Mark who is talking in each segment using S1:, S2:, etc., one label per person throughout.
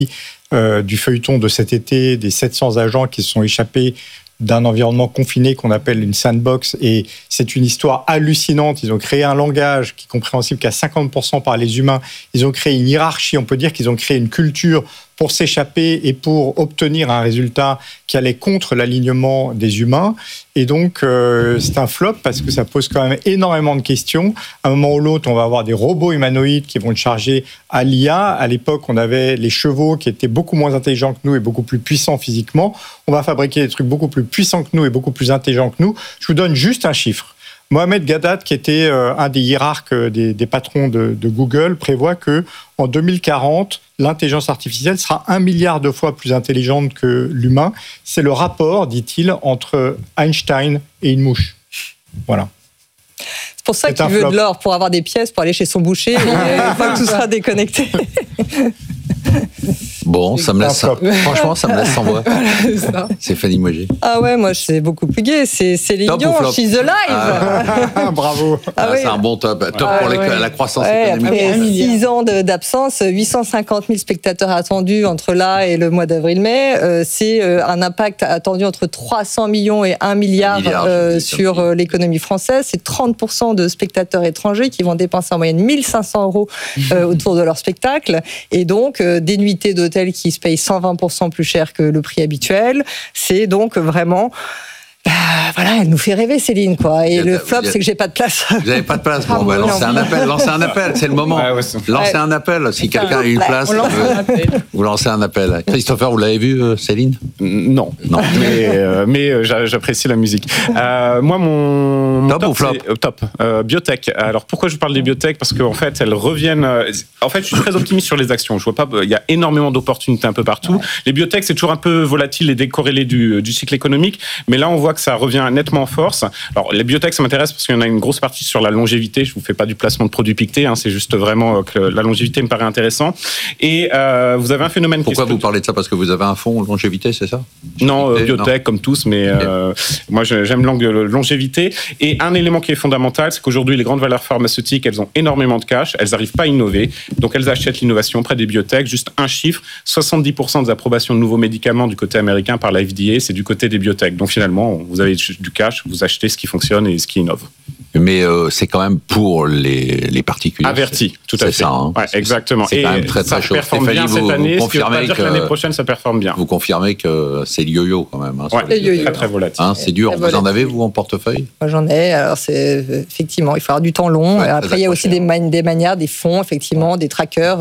S1: du feuilleton de cet été, des 700 agents qui se sont échappés d'un environnement confiné qu'on appelle une sandbox, et c'est une histoire hallucinante. Ils ont créé un langage qui est compréhensible qu'à 50% par les humains. Ils ont créé une hiérarchie, on peut dire qu'ils ont créé une culture pour s'échapper et pour obtenir un résultat qui allait contre l'alignement des humains. Et donc, c'est un flop parce que ça pose quand même énormément de questions. À un moment ou l'autre, on va avoir des robots humanoïdes qui vont être chargés à l'IA. À l'époque, on avait les chevaux qui étaient beaucoup moins intelligents que nous et beaucoup plus puissants physiquement. On va fabriquer des trucs beaucoup plus puissants que nous et beaucoup plus intelligents que nous. Je vous donne juste un chiffre. Mohamed Gadad, qui était un des hiérarques des patrons de Google, prévoit que en 2040, l'intelligence artificielle sera 1 milliard de fois plus intelligente que l'humain. C'est le rapport, dit-il, entre Einstein et une mouche. Voilà.
S2: C'est pour ça qu'il veut de l'or, pour avoir des pièces, pour aller chez son boucher, et une fois que tout sera déconnecté.
S3: Bon, ça me laisse franchement, ça me laisse sans voix. Voilà, c'est Fanny Mauger.
S2: Ah ouais, moi c'est beaucoup plus gai. C'est Céline Dion, She's Alive.
S1: Bravo.
S3: C'est un bon top. Top pour la croissance économique.
S2: Après 6 ans d'absence, 850 000 spectateurs attendus entre là et le mois d'avril-mai. C'est un impact attendu entre 300 millions et 1 milliard sur l'économie française. C'est 30% de spectateurs étrangers qui vont dépenser en moyenne 1 500 € autour de leur spectacle. Et donc, des nuitées d'hôtel qui se payent 120% plus cher que le prix habituel. C'est donc vraiment... voilà, elle nous fait rêver, Céline, quoi. Et le flop, c'est que j'ai pas de place.
S3: Vous n'avez pas de place. Bon, lancez un appel, c'est le moment. Lancez un appel. Si quelqu'un a une place, vous lancez un appel. Christopher, vous l'avez vu, Céline ?
S4: Non. Mais j'apprécie la musique. Moi, mon
S3: top ou flop ?
S4: Top. Biotech. Alors, pourquoi je parle des biotech ? Parce qu'en fait, elles reviennent... En fait, je suis très optimiste sur les actions. Je vois pas... Il y a énormément d'opportunités un peu partout. Ouais. Les biotech, c'est toujours un peu volatile et décorrélé du cycle économique. Mais là, on voit que ça revient nettement en force. Alors, les biotech, ça m'intéresse parce qu'il y en a une grosse partie sur la longévité. Je vous fais pas du placement de produits piquetés, c'est juste vraiment que la longévité me paraît intéressant. Et vous avez un phénomène...
S3: Pourquoi vous parlez de ça ? Parce que vous avez un fonds longévité, c'est ça ?
S4: Non, biotech, comme tous, mais moi, j'aime longévité. Et un élément qui est fondamental, c'est qu'aujourd'hui, les grandes valeurs pharmaceutiques, elles ont énormément de cash, elles n'arrivent pas à innover, donc elles achètent l'innovation auprès des biotech. Juste un chiffre, 70% des approbations de nouveaux médicaments du côté américain par la FDA, c'est du côté des biotech. Donc finalement, vous avez du cash, vous achetez ce qui fonctionne et ce qui innove.
S3: Mais c'est quand même pour les particuliers.
S4: Avertis, tout à fait.
S3: C'est ça.
S4: Ouais, exactement.
S3: C'est quand même très très chaud.
S4: Ça performe bien cette année, ce qui veut pas dire que l'année prochaine, ça performe bien.
S3: Vous confirmez que c'est le yo-yo quand même.
S4: Très très volatile.
S3: C'est dur. Vous en avez, vous, en portefeuille ?
S2: Moi, j'en ai. Alors, c'est effectivement, il faut avoir du temps long. Après, il y a aussi des manières, des fonds, effectivement, des trackers,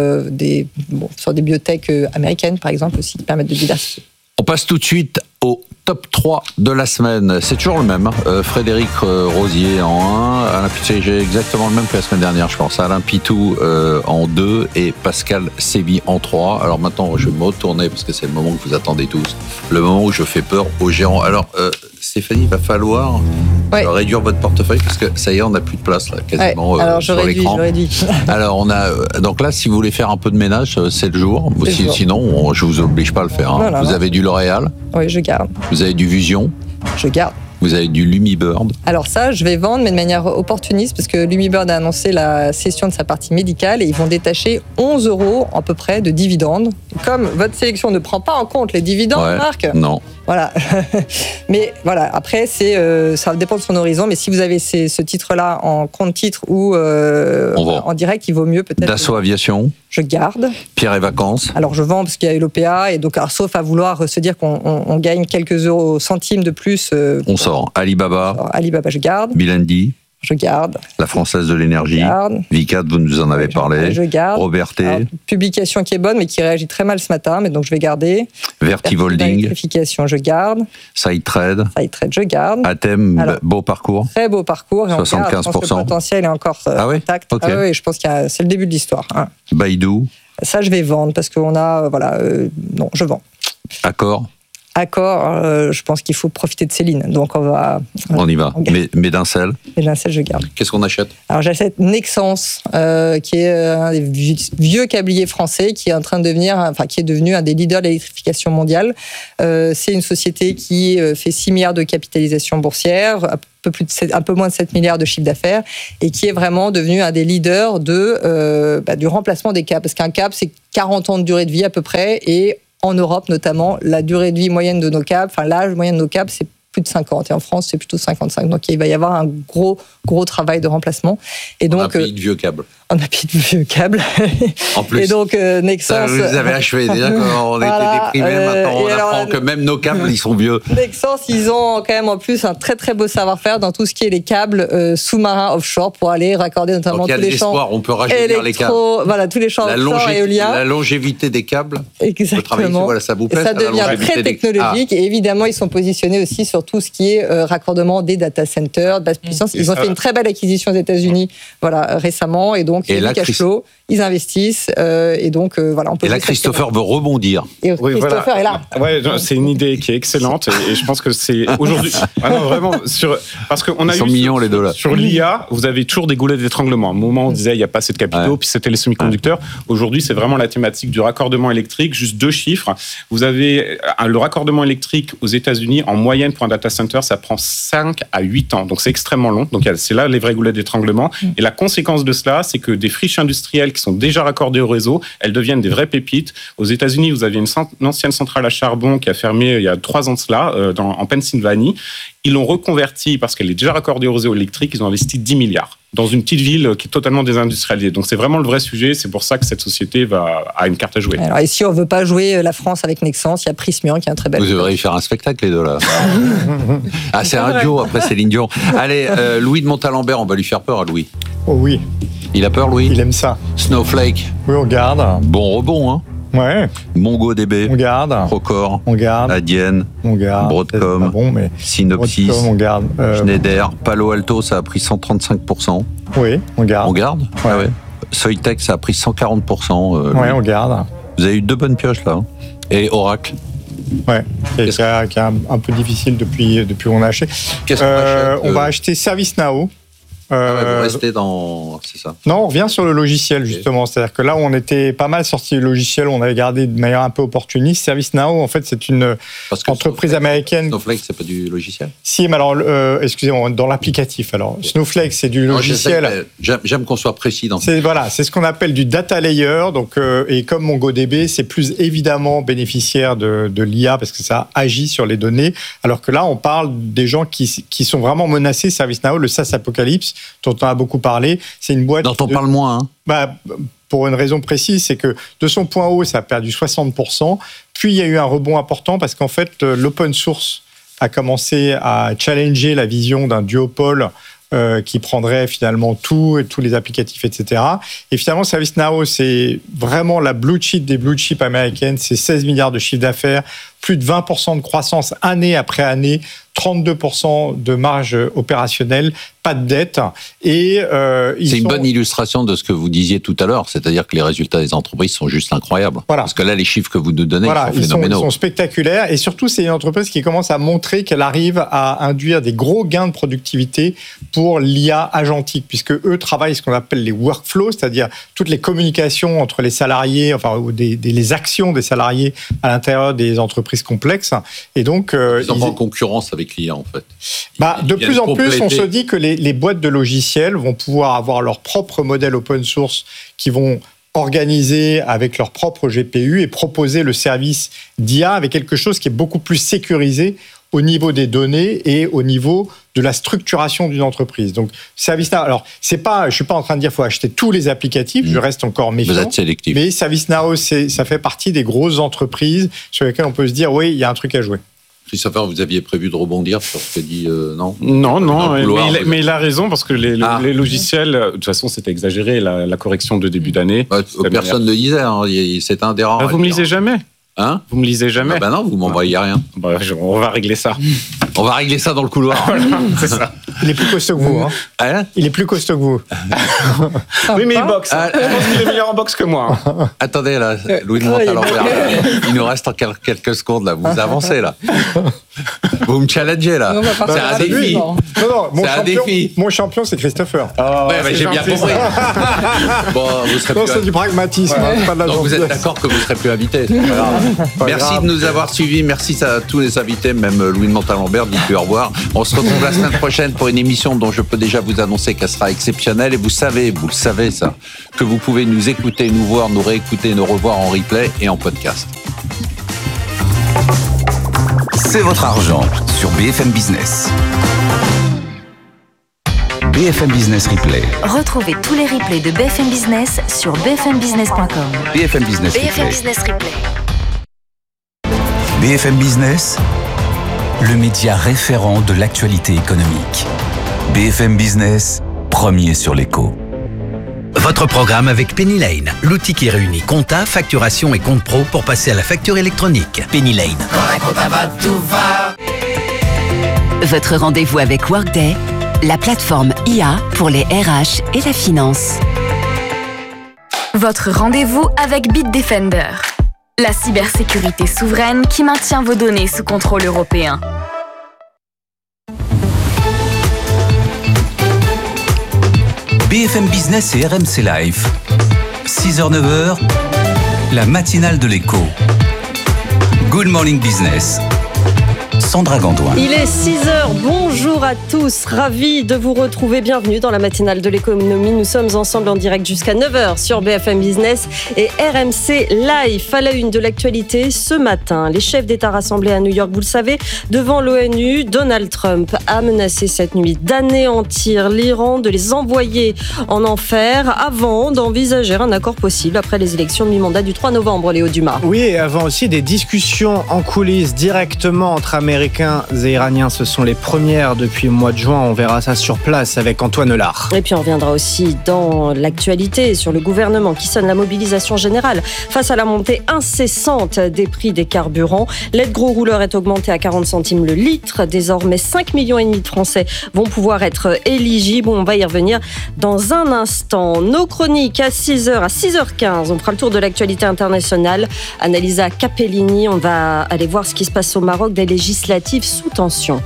S2: sur des biotech américaines, par exemple, aussi, qui permettent de diversifier.
S3: On passe tout de suite au top 3 de la semaine. C'est toujours le même. Frédéric Rosier en 1. Alain Pitou, j'ai exactement le même que la semaine dernière, je pense. Alain Pitou en 2 et Pascal Sévy en 3. Alors maintenant, je vais me retourner parce que c'est le moment que vous attendez tous. Le moment où je fais peur aux gérants. Alors, Stéphanie, il va falloir réduire votre portefeuille parce que ça y est, on n'a plus de place là, quasiment sur l'écran. Alors, on a donc là, si vous voulez faire un peu de ménage, c'est le jour. Sinon, je vous oblige pas à le faire. Vous avez du L'Oréal.
S2: Oui, je garde.
S3: Vous avez du Vision.
S2: Je garde.
S3: Vous avez du Lumibird.
S2: Alors ça, je vais vendre, mais de manière opportuniste, parce que Lumibird a annoncé la cession de sa partie médicale et ils vont détacher 11 € à peu près de dividendes. Comme votre sélection ne prend pas en compte les dividendes, Marc.
S3: Non.
S2: Voilà. Mais voilà, après, ça dépend de son horizon. Mais si vous avez ce titre-là en compte-titre ou en direct, il vaut mieux peut-être...
S3: Dassault Aviation.
S2: Je garde.
S3: Pierre et Vacances.
S2: Alors je vends parce qu'il y a eu l'OPA, et donc sauf à vouloir se dire qu'on gagne quelques centimes de plus.
S3: On sort. Alibaba.
S2: Alibaba, je garde.
S3: Bilendi.
S2: Je garde.
S3: La Française de l'énergie. Vicat, vous nous en avez parlé.
S2: Je garde.
S3: Robertet. Alors,
S2: publication qui est bonne, mais qui réagit très mal ce matin, mais donc je vais garder.
S3: Vertivolding.
S2: Électrification, je garde.
S3: Sidetrade.
S2: Sidetrade, je garde.
S3: Athème, beau parcours.
S2: Très beau parcours. Et
S3: 75%.
S2: Je pense que le potentiel est encore intact.
S3: Okay.
S2: Oui, je pense que c'est le début de l'histoire.
S3: Baidu.
S2: Ça, je vais vendre parce qu'on a... non, je vends.
S3: Accor.
S2: Accor, je pense qu'il faut profiter de ces lignes. Donc
S3: on y va. Mais d'un seul.
S2: Et d'un seul, je garde.
S3: Qu'est-ce qu'on achète? Alors
S2: j'achète Nexans, qui est un des vieux câbliers français, qui est en train de qui est devenu un des leaders de l'électrification mondiale. C'est une société qui fait 6 milliards de capitalisation boursière, un peu moins de 7 milliards de chiffre d'affaires, et qui est vraiment devenu un des leaders du remplacement des câbles. Parce qu'un câble, c'est 40 ans de durée de vie à peu près, et en Europe notamment, la durée de vie moyenne de nos câbles, l'âge moyen de nos câbles, c'est plus de 50. Et en France, c'est plutôt 55. Donc, il va y avoir un gros travail de remplacement. Et donc,
S3: on a payé de vieux câbles.
S2: On a payé de vieux câbles.
S3: En plus.
S2: Et donc, Nexans...
S3: Vous avez achevé. Déjà, quand on était déprimés, maintenant, on apprend que même nos câbles, ils sont vieux.
S2: Nexans, ils ont quand même en plus un très, très beau savoir-faire dans tout ce qui est les câbles sous-marins offshore pour aller raccorder notamment tous les champs.
S3: On peut rajeunir les câbles.
S2: Voilà, tous les champs offshore et éoliens.
S3: La longévité des câbles.
S2: Exactement.
S3: Ça vous plaît,
S2: ça devient très technologique. Et évidemment, ils sont positionnés aussi sur tout ce qui est raccordement des data centers, de basse puissance. Ils ont fait une très belle acquisition aux États-Unis récemment. Et donc, il y a du cash flow. Ils investissent. Et donc, on peut.
S3: Et là, Christopher veut rebondir.
S2: Et Christopher est là.
S4: Ouais, c'est une idée qui est excellente. Et je pense que c'est aujourd'hui. Vraiment, parce qu'on a eu.
S3: Millions, les dollars.
S4: Sur l'IA, vous avez toujours des goulets d'étranglement. À un moment, on disait il n'y a pas assez de capitaux, puis c'était les semi-conducteurs. Aujourd'hui, c'est vraiment la thématique du raccordement électrique. Juste 2 chiffres. Vous avez le raccordement électrique aux États-Unis, en moyenne pour un data center, ça prend 5 à 8 ans. Donc, c'est extrêmement long. Donc, c'est là les vrais goulets d'étranglement. Et la conséquence de cela, c'est que des friches industrielles qui sont déjà raccordées au réseau, elles deviennent des vraies pépites. Aux États-Unis, vous aviez une ancienne centrale à charbon qui a fermé il y a 3 ans de cela, en Pennsylvanie. Ils l'ont reconvertie parce qu'elle est déjà raccordée au réseau électrique. Ils ont investi 10 milliards dans une petite ville qui est totalement désindustrialisée. Donc, c'est vraiment le vrai sujet. C'est pour ça que cette société a une carte à jouer.
S2: Alors, et si on ne veut pas jouer la France avec Nexans, il y a Prysmian qui est un très bel...
S3: Vous devriez faire un spectacle, les deux, là. C'est un duo, après Céline Dion. Allez, Louis de Montalembert, on va lui faire peur à Louis.
S1: Oh oui.
S3: Il a peur, Louis?
S1: Il aime ça.
S3: Snowflake.
S1: Oui, on garde.
S3: Bon rebond, hein?
S1: Ouais.
S3: MongoDB.
S1: On garde.
S3: Procore.
S1: On garde.
S3: Adyen.
S1: On garde.
S3: Broadcom.
S1: Bon, mais
S3: Synopsys.
S1: Broadcom, on garde.
S3: Schneider. Palo Alto, ça a pris 135%.
S1: Oui, on garde.
S3: On garde?
S1: Ouais.
S3: Ah ouais. Soitec, ça a pris 140%.
S1: Ouais, on garde.
S3: Vous avez eu 2 bonnes pioches, là. Et Oracle.
S1: Ouais, qui est un peu difficile depuis qu'on a acheté.
S3: Qu'est-ce qu'on achète?
S1: On va acheter ServiceNow.
S3: Vous restez dans... C'est ça?
S1: Non, on revient sur le logiciel, justement. C'est-à-dire que là où on était pas mal sorti du logiciel, on avait gardé de manière un peu opportuniste. ServiceNow, en fait, c'est une entreprise américaine.
S3: Snowflake, c'est pas du logiciel?
S1: Si, mais alors, excusez-moi, dans l'applicatif. Alors, Snowflake, c'est du logiciel.
S3: J'aime qu'on soit précis dans
S1: ça. Voilà, c'est ce qu'on appelle du data layer. Donc, et comme MongoDB, c'est plus évidemment bénéficiaire de l'IA parce que ça agit sur les données. Alors que là, on parle des gens qui sont vraiment menacés. ServiceNow, le SaaS Apocalypse, dont on a beaucoup parlé, c'est une boîte...
S3: Dont on parle moins, hein.
S1: Pour une raison précise, c'est que de son point haut, ça a perdu 60%, puis il y a eu un rebond important parce qu'en fait, l'open source a commencé à challenger la vision d'un duopole qui prendrait finalement tout, et tous les applicatifs, etc. Et finalement, ServiceNow, c'est vraiment la blue chip des blue chips américaines, c'est 16 milliards de chiffre d'affaires, plus de 20% de croissance année après année, 32% de marge opérationnelle, pas de dette. Et
S3: c'est une bonne illustration de ce que vous disiez tout à l'heure, c'est-à-dire que les résultats des entreprises sont juste incroyables.
S1: Voilà.
S3: Parce que là, les chiffres que vous nous donnez sont phénoménaux.
S1: Ils sont spectaculaires. Et surtout, c'est une entreprise qui commence à montrer qu'elle arrive à induire des gros gains de productivité pour l'IA agentique, puisque eux travaillent ce qu'on appelle les workflows, c'est-à-dire toutes les communications entre les salariés, ou les actions des salariés à l'intérieur des entreprises complexes. Et donc,
S3: ils sont en concurrence avec l'IA, en fait.
S1: De plus en plus, on se dit que les boîtes de logiciels vont pouvoir avoir leur propre modèle open source qui vont organiser avec leur propre GPU et proposer le service d'IA avec quelque chose qui est beaucoup plus sécurisé au niveau des données et au niveau de la structuration d'une entreprise. Donc, ServiceNow, alors, je ne suis pas en train de dire qu'il faut acheter tous les applicatifs, je reste encore méfiant.
S3: Vous êtes sélectif.
S1: Mais ServiceNow, ça fait partie des grosses entreprises sur lesquelles on peut se dire, oui, il y a un truc à jouer.
S3: Christopher, vous aviez prévu de rebondir sur ce que dit non?
S4: Non, mais il a raison parce que les logiciels, de toute façon, c'était exagéré la correction de début d'année.
S3: Personne ne lisait, hein, c'est un des rares.
S4: Vous me lisez jamais?
S3: Hein?
S4: Vous me lisez jamais?
S3: Non, vous m'envoyez rien.
S4: On va régler ça.
S3: On va régler ça dans le couloir.
S4: Voilà, c'est ça.
S1: Il est plus costaud que vous. Hein. Il est plus costaud que vous.
S4: Oui, mais il boxe. Je pense qu'il est meilleur en boxe que moi.
S3: Attendez, là, Louis de Montalembert, il nous reste quelques secondes, là. Vous avancez, là. Vous me challengez, là. C'est un défi.
S1: Non, mon champion, c'est Christopher.
S3: Ouais, j'ai bien compris. Bon, vous serez
S1: c'est du pragmatisme, pas de la
S3: donc vous êtes d'accord que vous serez plus invité. Merci de nous avoir suivis. Merci à tous les invités, même Louis de Montalembert. Dites-lui au revoir. On se retrouve la semaine prochaine pour une émission dont je peux déjà vous annoncer qu'elle sera exceptionnelle. Et vous le savez ça, que vous pouvez nous écouter, nous voir, nous réécouter, nous revoir en replay et en podcast.
S5: C'est votre argent sur BFM Business. BFM Business Replay.
S6: Retrouvez tous les replays de BFM Business sur bfmbusiness.com.
S5: BFM Business Replay.
S6: BFM Business Replay.
S5: BFM Business, le média référent de l'actualité économique. BFM Business, premier sur l'écho.
S7: Votre programme avec Penny Lane, l'outil qui réunit compta, facturation et compte pro pour passer à la facture électronique. Penny Lane.
S6: Votre rendez-vous avec Workday, la plateforme IA pour les RH et la finance.
S8: Votre rendez-vous avec Bitdefender, la cybersécurité souveraine qui maintient vos données sous contrôle européen.
S5: BFM Business et RMC Live. 6h-9h, la matinale de l'écho. Good Morning Business. Sandra Gandoin.
S2: Il est 6h, bonjour à tous, ravi de vous retrouver, bienvenue dans la matinale de l'économie. Nous sommes ensemble en direct jusqu'à 9h sur BFM Business et RMC Live. À la une de l'actualité ce matin, les chefs d'État rassemblés à New York, vous le savez, devant l'ONU, Donald Trump a menacé cette nuit d'anéantir l'Iran, de les envoyer en enfer avant d'envisager un accord possible après les élections de mi-mandat du 3 novembre, Léo Dumas.
S9: Oui, et avant aussi des discussions en coulisses directement entre Américains et Iraniens. Ce sont les premières depuis le mois de juin. On verra ça sur place avec Antoine Lard.
S2: Et puis on reviendra aussi dans l'actualité sur le gouvernement qui sonne la mobilisation générale face à la montée incessante des prix des carburants. L'aide gros rouleur est augmentée à 40 centimes le litre. Désormais, 5,5 millions de Français vont pouvoir être éligibles. On va y revenir dans un instant. Nos chroniques à 6h, à 6h15. On fera le tour de l'actualité internationale. Annalisa Capellini, on va aller voir ce qui se passe au Maroc, des législatives sous tension.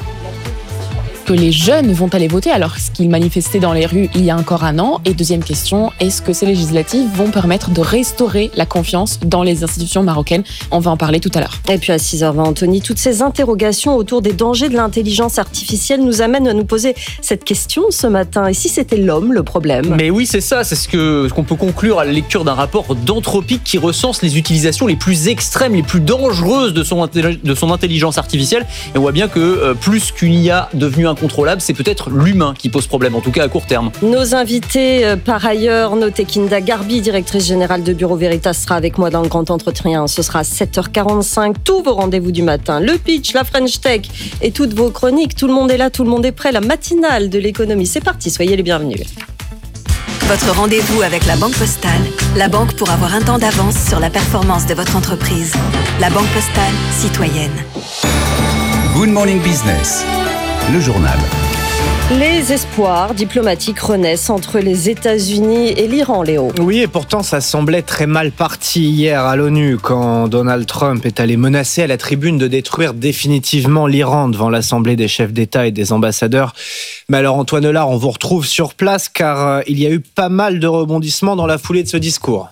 S10: Que les jeunes vont aller voter alors qu'ils manifestaient dans les rues il y a encore un an? Et deuxième question, est-ce que ces législatives vont permettre de restaurer la confiance dans les institutions marocaines? On va en parler tout à l'heure.
S2: Et puis à 6h20, Anthony, toutes ces interrogations autour des dangers de l'intelligence artificielle nous amènent à nous poser cette question ce matin. Et si c'était l'homme le problème?
S11: Mais oui, c'est ça, c'est ce qu'on peut conclure à la lecture d'un rapport d'Anthropic qui recense les utilisations les plus extrêmes, les plus dangereuses de son intelligence artificielle. Et on voit bien que plus qu'une IA devenue incontrôlable, c'est peut-être l'humain qui pose problème, en tout cas à court terme.
S2: Nos invités, par ailleurs, notez Kinda Garbi, directrice générale de Bureau Veritas, sera avec moi dans le grand entretien. Ce sera à 7h45, tous vos rendez-vous du matin, le pitch, la French Tech et toutes vos chroniques. Tout le monde est là, tout le monde est prêt. La matinale de l'économie, c'est parti, soyez les bienvenus.
S6: Votre rendez-vous avec la Banque Postale, la banque pour avoir un temps d'avance sur la performance de votre entreprise. La Banque Postale, citoyenne.
S5: Good Morning Business, le journal.
S2: Les espoirs diplomatiques renaissent entre les États-Unis et l'Iran, Léo.
S9: Oui, et pourtant ça semblait très mal parti hier à l'ONU quand Donald Trump est allé menacer à la tribune de détruire définitivement l'Iran devant l'Assemblée des chefs d'État et des ambassadeurs. Mais alors Antoine Lard, on vous retrouve sur place car il y a eu pas mal de rebondissements dans la foulée de ce discours.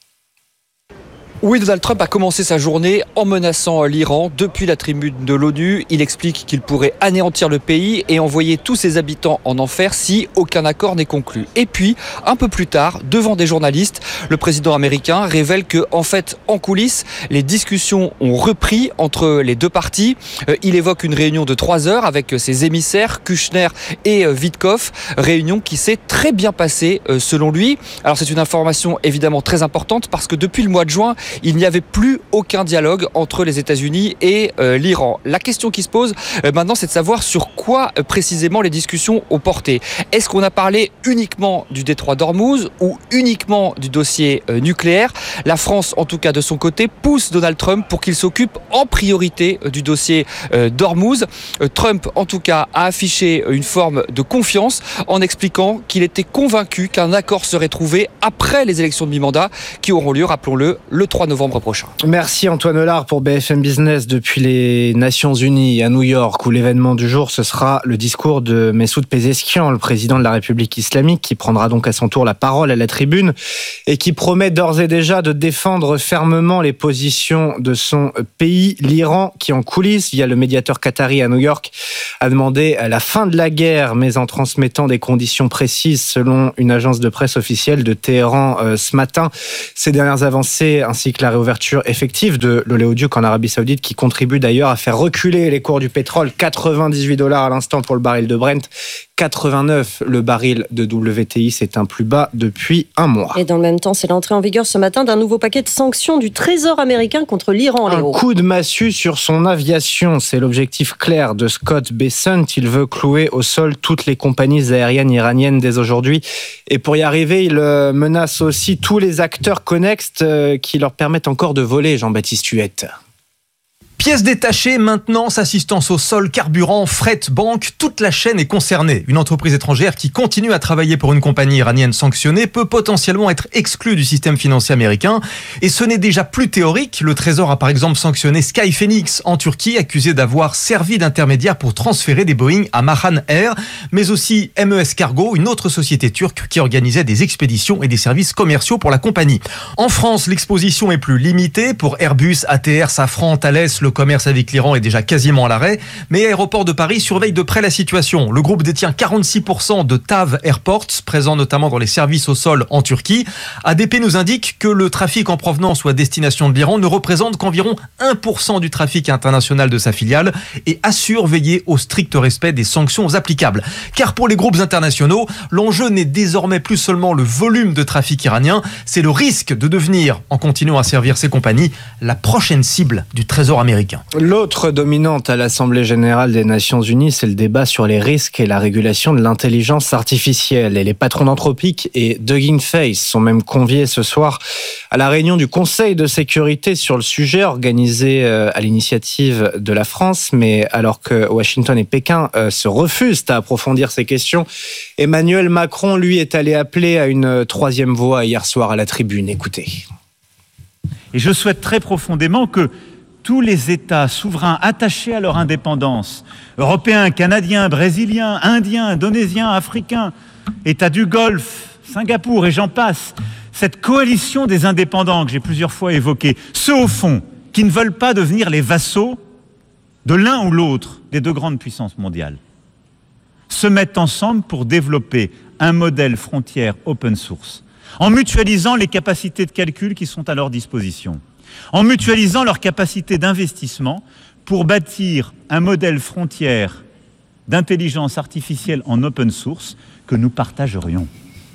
S12: Oui, Donald Trump a commencé sa journée en menaçant l'Iran depuis la tribune de l'ONU. Il explique qu'il pourrait anéantir le pays et envoyer tous ses habitants en enfer si aucun accord n'est conclu. Et puis, un peu plus tard, devant des journalistes, le président américain révèle que, en fait, en coulisses, les discussions ont repris entre les deux parties. Il évoque une réunion de 3 heures avec ses émissaires, Kushner et Witkoff, réunion qui s'est très bien passée selon lui. Alors c'est une information évidemment très importante parce que depuis le mois de juin, il n'y avait plus aucun dialogue entre les États-Unis et l'Iran. La question qui se pose maintenant, c'est de savoir sur quoi précisément les discussions ont porté. Est-ce qu'on a parlé uniquement du détroit d'Ormuz ou uniquement du dossier nucléaire? La France, en tout cas de son côté, pousse Donald Trump pour qu'il s'occupe en priorité du dossier d'Ormuz. Trump, en tout cas, a affiché une forme de confiance en expliquant qu'il était convaincu qu'un accord serait trouvé après les élections de mi-mandat qui auront lieu, rappelons-le, le 3 novembre prochain.
S9: Merci Antoine Hollard pour BFM Business depuis les Nations Unies à New York, où l'événement du jour, ce sera le discours de Messoud Pezeshkian, le président de la République islamique, qui prendra donc à son tour la parole à la tribune et qui promet d'ores et déjà de défendre fermement les positions de son pays, l'Iran, qui en coulisses, via le médiateur qatari à New York, a demandé la fin de la guerre, mais en transmettant des conditions précises selon une agence de presse officielle de Téhéran ce matin. Ces dernières avancées, ainsi que la réouverture effective de l'oléoduc en Arabie Saoudite, qui contribue d'ailleurs à faire reculer les cours du pétrole, $98 à l'instant pour le baril de Brent, 89 le baril de WTI, c'est un plus bas depuis un mois.
S13: Et dans le même temps, c'est l'entrée en vigueur ce matin d'un nouveau paquet de sanctions du Trésor américain contre l'Iran.
S9: Un coup de massue sur son aviation, c'est l'objectif clair de Scott Bessent. Il veut clouer au sol toutes les compagnies aériennes iraniennes dès aujourd'hui. Et pour y arriver, il menace aussi tous les acteurs connexes qui leur permettent encore de voler, Jean-Baptiste Huette.
S14: Pièces détachées, maintenance, assistance au sol, carburant, fret, banque, toute la chaîne est concernée. Une entreprise étrangère qui continue à travailler pour une compagnie iranienne sanctionnée peut potentiellement être exclue du système financier américain. Et ce n'est déjà plus théorique. Le Trésor a par exemple sanctionné Sky Phoenix en Turquie, accusé d'avoir servi d'intermédiaire pour transférer des Boeing à Mahan Air, mais aussi MES Cargo, une autre société turque qui organisait des expéditions et des services commerciaux pour la compagnie. En France, l'exposition est plus limitée. Pour Airbus, ATR, Safran, Thales, le commerce avec l'Iran est déjà quasiment à l'arrêt, mais Aéroports de Paris surveille de près la situation. Le groupe détient 46% de TAV Airports, présents notamment dans les services au sol en Turquie. ADP nous indique que le trafic en provenance ou à destination de l'Iran ne représente qu'environ 1% du trafic international de sa filiale et assure veiller au strict respect des sanctions applicables. Car pour les groupes internationaux, l'enjeu n'est désormais plus seulement le volume de trafic iranien, c'est le risque de devenir, en continuant à servir ces compagnies, la prochaine cible du Trésor américain.
S9: L'autre dominante à l'Assemblée générale des Nations Unies, c'est le débat sur les risques et la régulation de l'intelligence artificielle. Et les patrons d'Anthropic et Hugging Face sont même conviés ce soir à la réunion du Conseil de sécurité sur le sujet, organisée à l'initiative de la France. Mais alors que Washington et Pékin se refusent à approfondir ces questions, Emmanuel Macron, lui, est allé appeler à une troisième voie hier soir à la tribune. Écoutez.
S15: Et je souhaite très profondément que tous les États souverains attachés à leur indépendance, européens, canadiens, brésiliens, indiens, indonésiens, africains, États du Golfe, Singapour et j'en passe, cette coalition des indépendants que j'ai plusieurs fois évoquée, ceux au fond qui ne veulent pas devenir les vassaux de l'un ou l'autre des deux grandes puissances mondiales, se mettent ensemble pour développer un modèle frontière open source, en mutualisant les capacités de calcul qui sont à leur disposition, en mutualisant leurs capacités d'investissement pour bâtir un modèle frontière d'intelligence artificielle en open source que nous partagerions.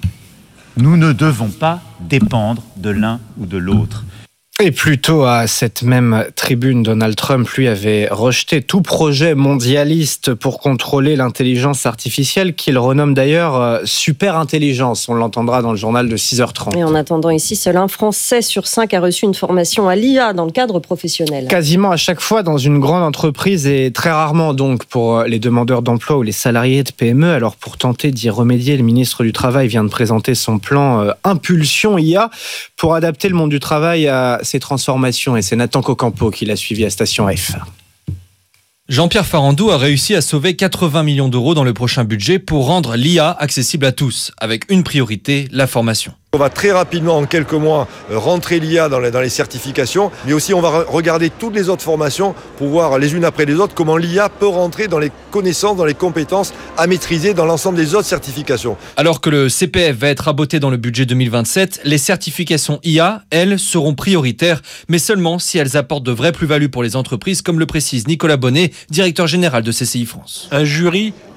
S15: Nous ne devons pas dépendre de l'un ou de l'autre.
S9: Et plus tôt, à cette même tribune, Donald Trump, lui, avait rejeté tout projet mondialiste pour contrôler l'intelligence artificielle, qu'il renomme d'ailleurs super intelligence. On l'entendra dans le journal de 6h30.
S13: Et en attendant ici, seul un Français sur 5 a reçu une formation à l'IA dans le cadre professionnel.
S9: Quasiment à chaque fois dans une grande entreprise et très rarement donc pour les demandeurs d'emploi ou les salariés de PME. Alors pour tenter d'y remédier, le ministre du Travail vient de présenter son plan Impulsion IA pour adapter le monde du travail à ces transformations, et c'est Nathan Cocampo qui l'a suivi à Station F.
S16: Jean-Pierre Farandou a réussi à sauver 80 millions d'euros dans le prochain budget pour rendre l'IA accessible à tous, avec une priorité, la formation.
S17: On va très rapidement, en quelques mois, rentrer l'IA dans les certifications, mais aussi on va regarder toutes les autres formations pour voir les unes après les autres comment l'IA peut rentrer dans les connaissances, dans les compétences à maîtriser dans l'ensemble des autres certifications.
S16: Alors que le CPF va être raboté dans le budget 2027, les certifications IA, elles, seront prioritaires, mais seulement si elles apportent de vraies plus-values pour les entreprises, comme le précise Nicolas Bonnet, directeur général de CCI France.
S18: Un jury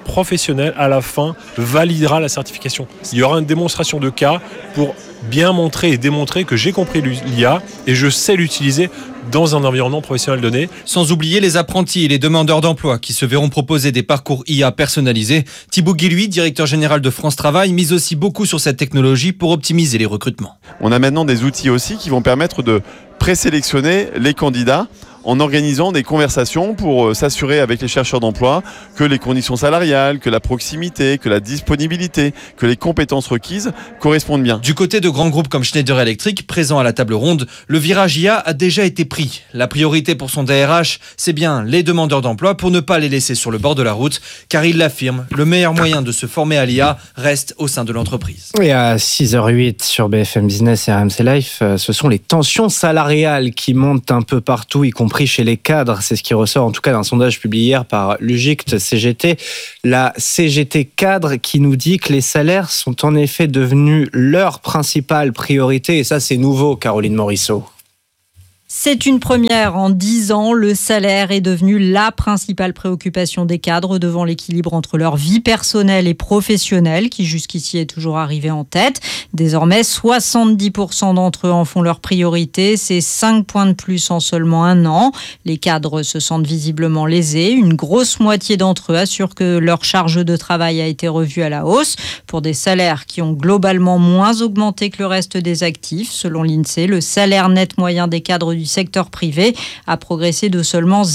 S18: professionnel, à la fin, validera la certification. Il y aura une démonstration de cas pour bien montrer et démontrer que j'ai compris l'IA et je sais l'utiliser dans un environnement professionnel donné.
S16: Sans oublier les apprentis et les demandeurs d'emploi qui se verront proposer des parcours IA personnalisés. Thibaut Guilhuy, directeur général de France Travail, mise aussi beaucoup sur cette technologie pour optimiser les recrutements.
S19: On a maintenant des outils aussi qui vont permettre de présélectionner les candidats en organisant des conversations pour s'assurer avec les chercheurs d'emploi que les conditions salariales, que la proximité, que la disponibilité, que les compétences requises correspondent bien.
S16: Du côté de grands groupes comme Schneider Electric, présents à la table ronde, le virage IA a déjà été pris. La priorité pour son DRH, c'est bien les demandeurs d'emploi pour ne pas les laisser sur le bord de la route, car il l'affirme, le meilleur moyen de se former à l'IA reste au sein de l'entreprise.
S9: Et à 6h08 sur BFM Business et RMC Life, ce sont les tensions salariales qui montent un peu partout, y compris chez les cadres. C'est ce qui ressort en tout cas d'un sondage publié hier par l'UGICT CGT. La CGT cadre qui nous dit que les salaires sont en effet devenus leur principale priorité. Et ça, c'est nouveau, Caroline Morisseau.
S20: C'est une première en 10 ans. Le salaire est devenu la principale préoccupation des cadres devant l'équilibre entre leur vie personnelle et professionnelle qui jusqu'ici est toujours arrivé en tête. Désormais, 70% d'entre eux en font leur priorité. C'est 5 points de plus en seulement un an. Les cadres se sentent visiblement lésés. Une grosse moitié d'entre eux assurent que leur charge de travail a été revue à la hausse pour des salaires qui ont globalement moins augmenté que le reste des actifs. Selon l'INSEE, le salaire net moyen des cadres du secteur privé a progressé de seulement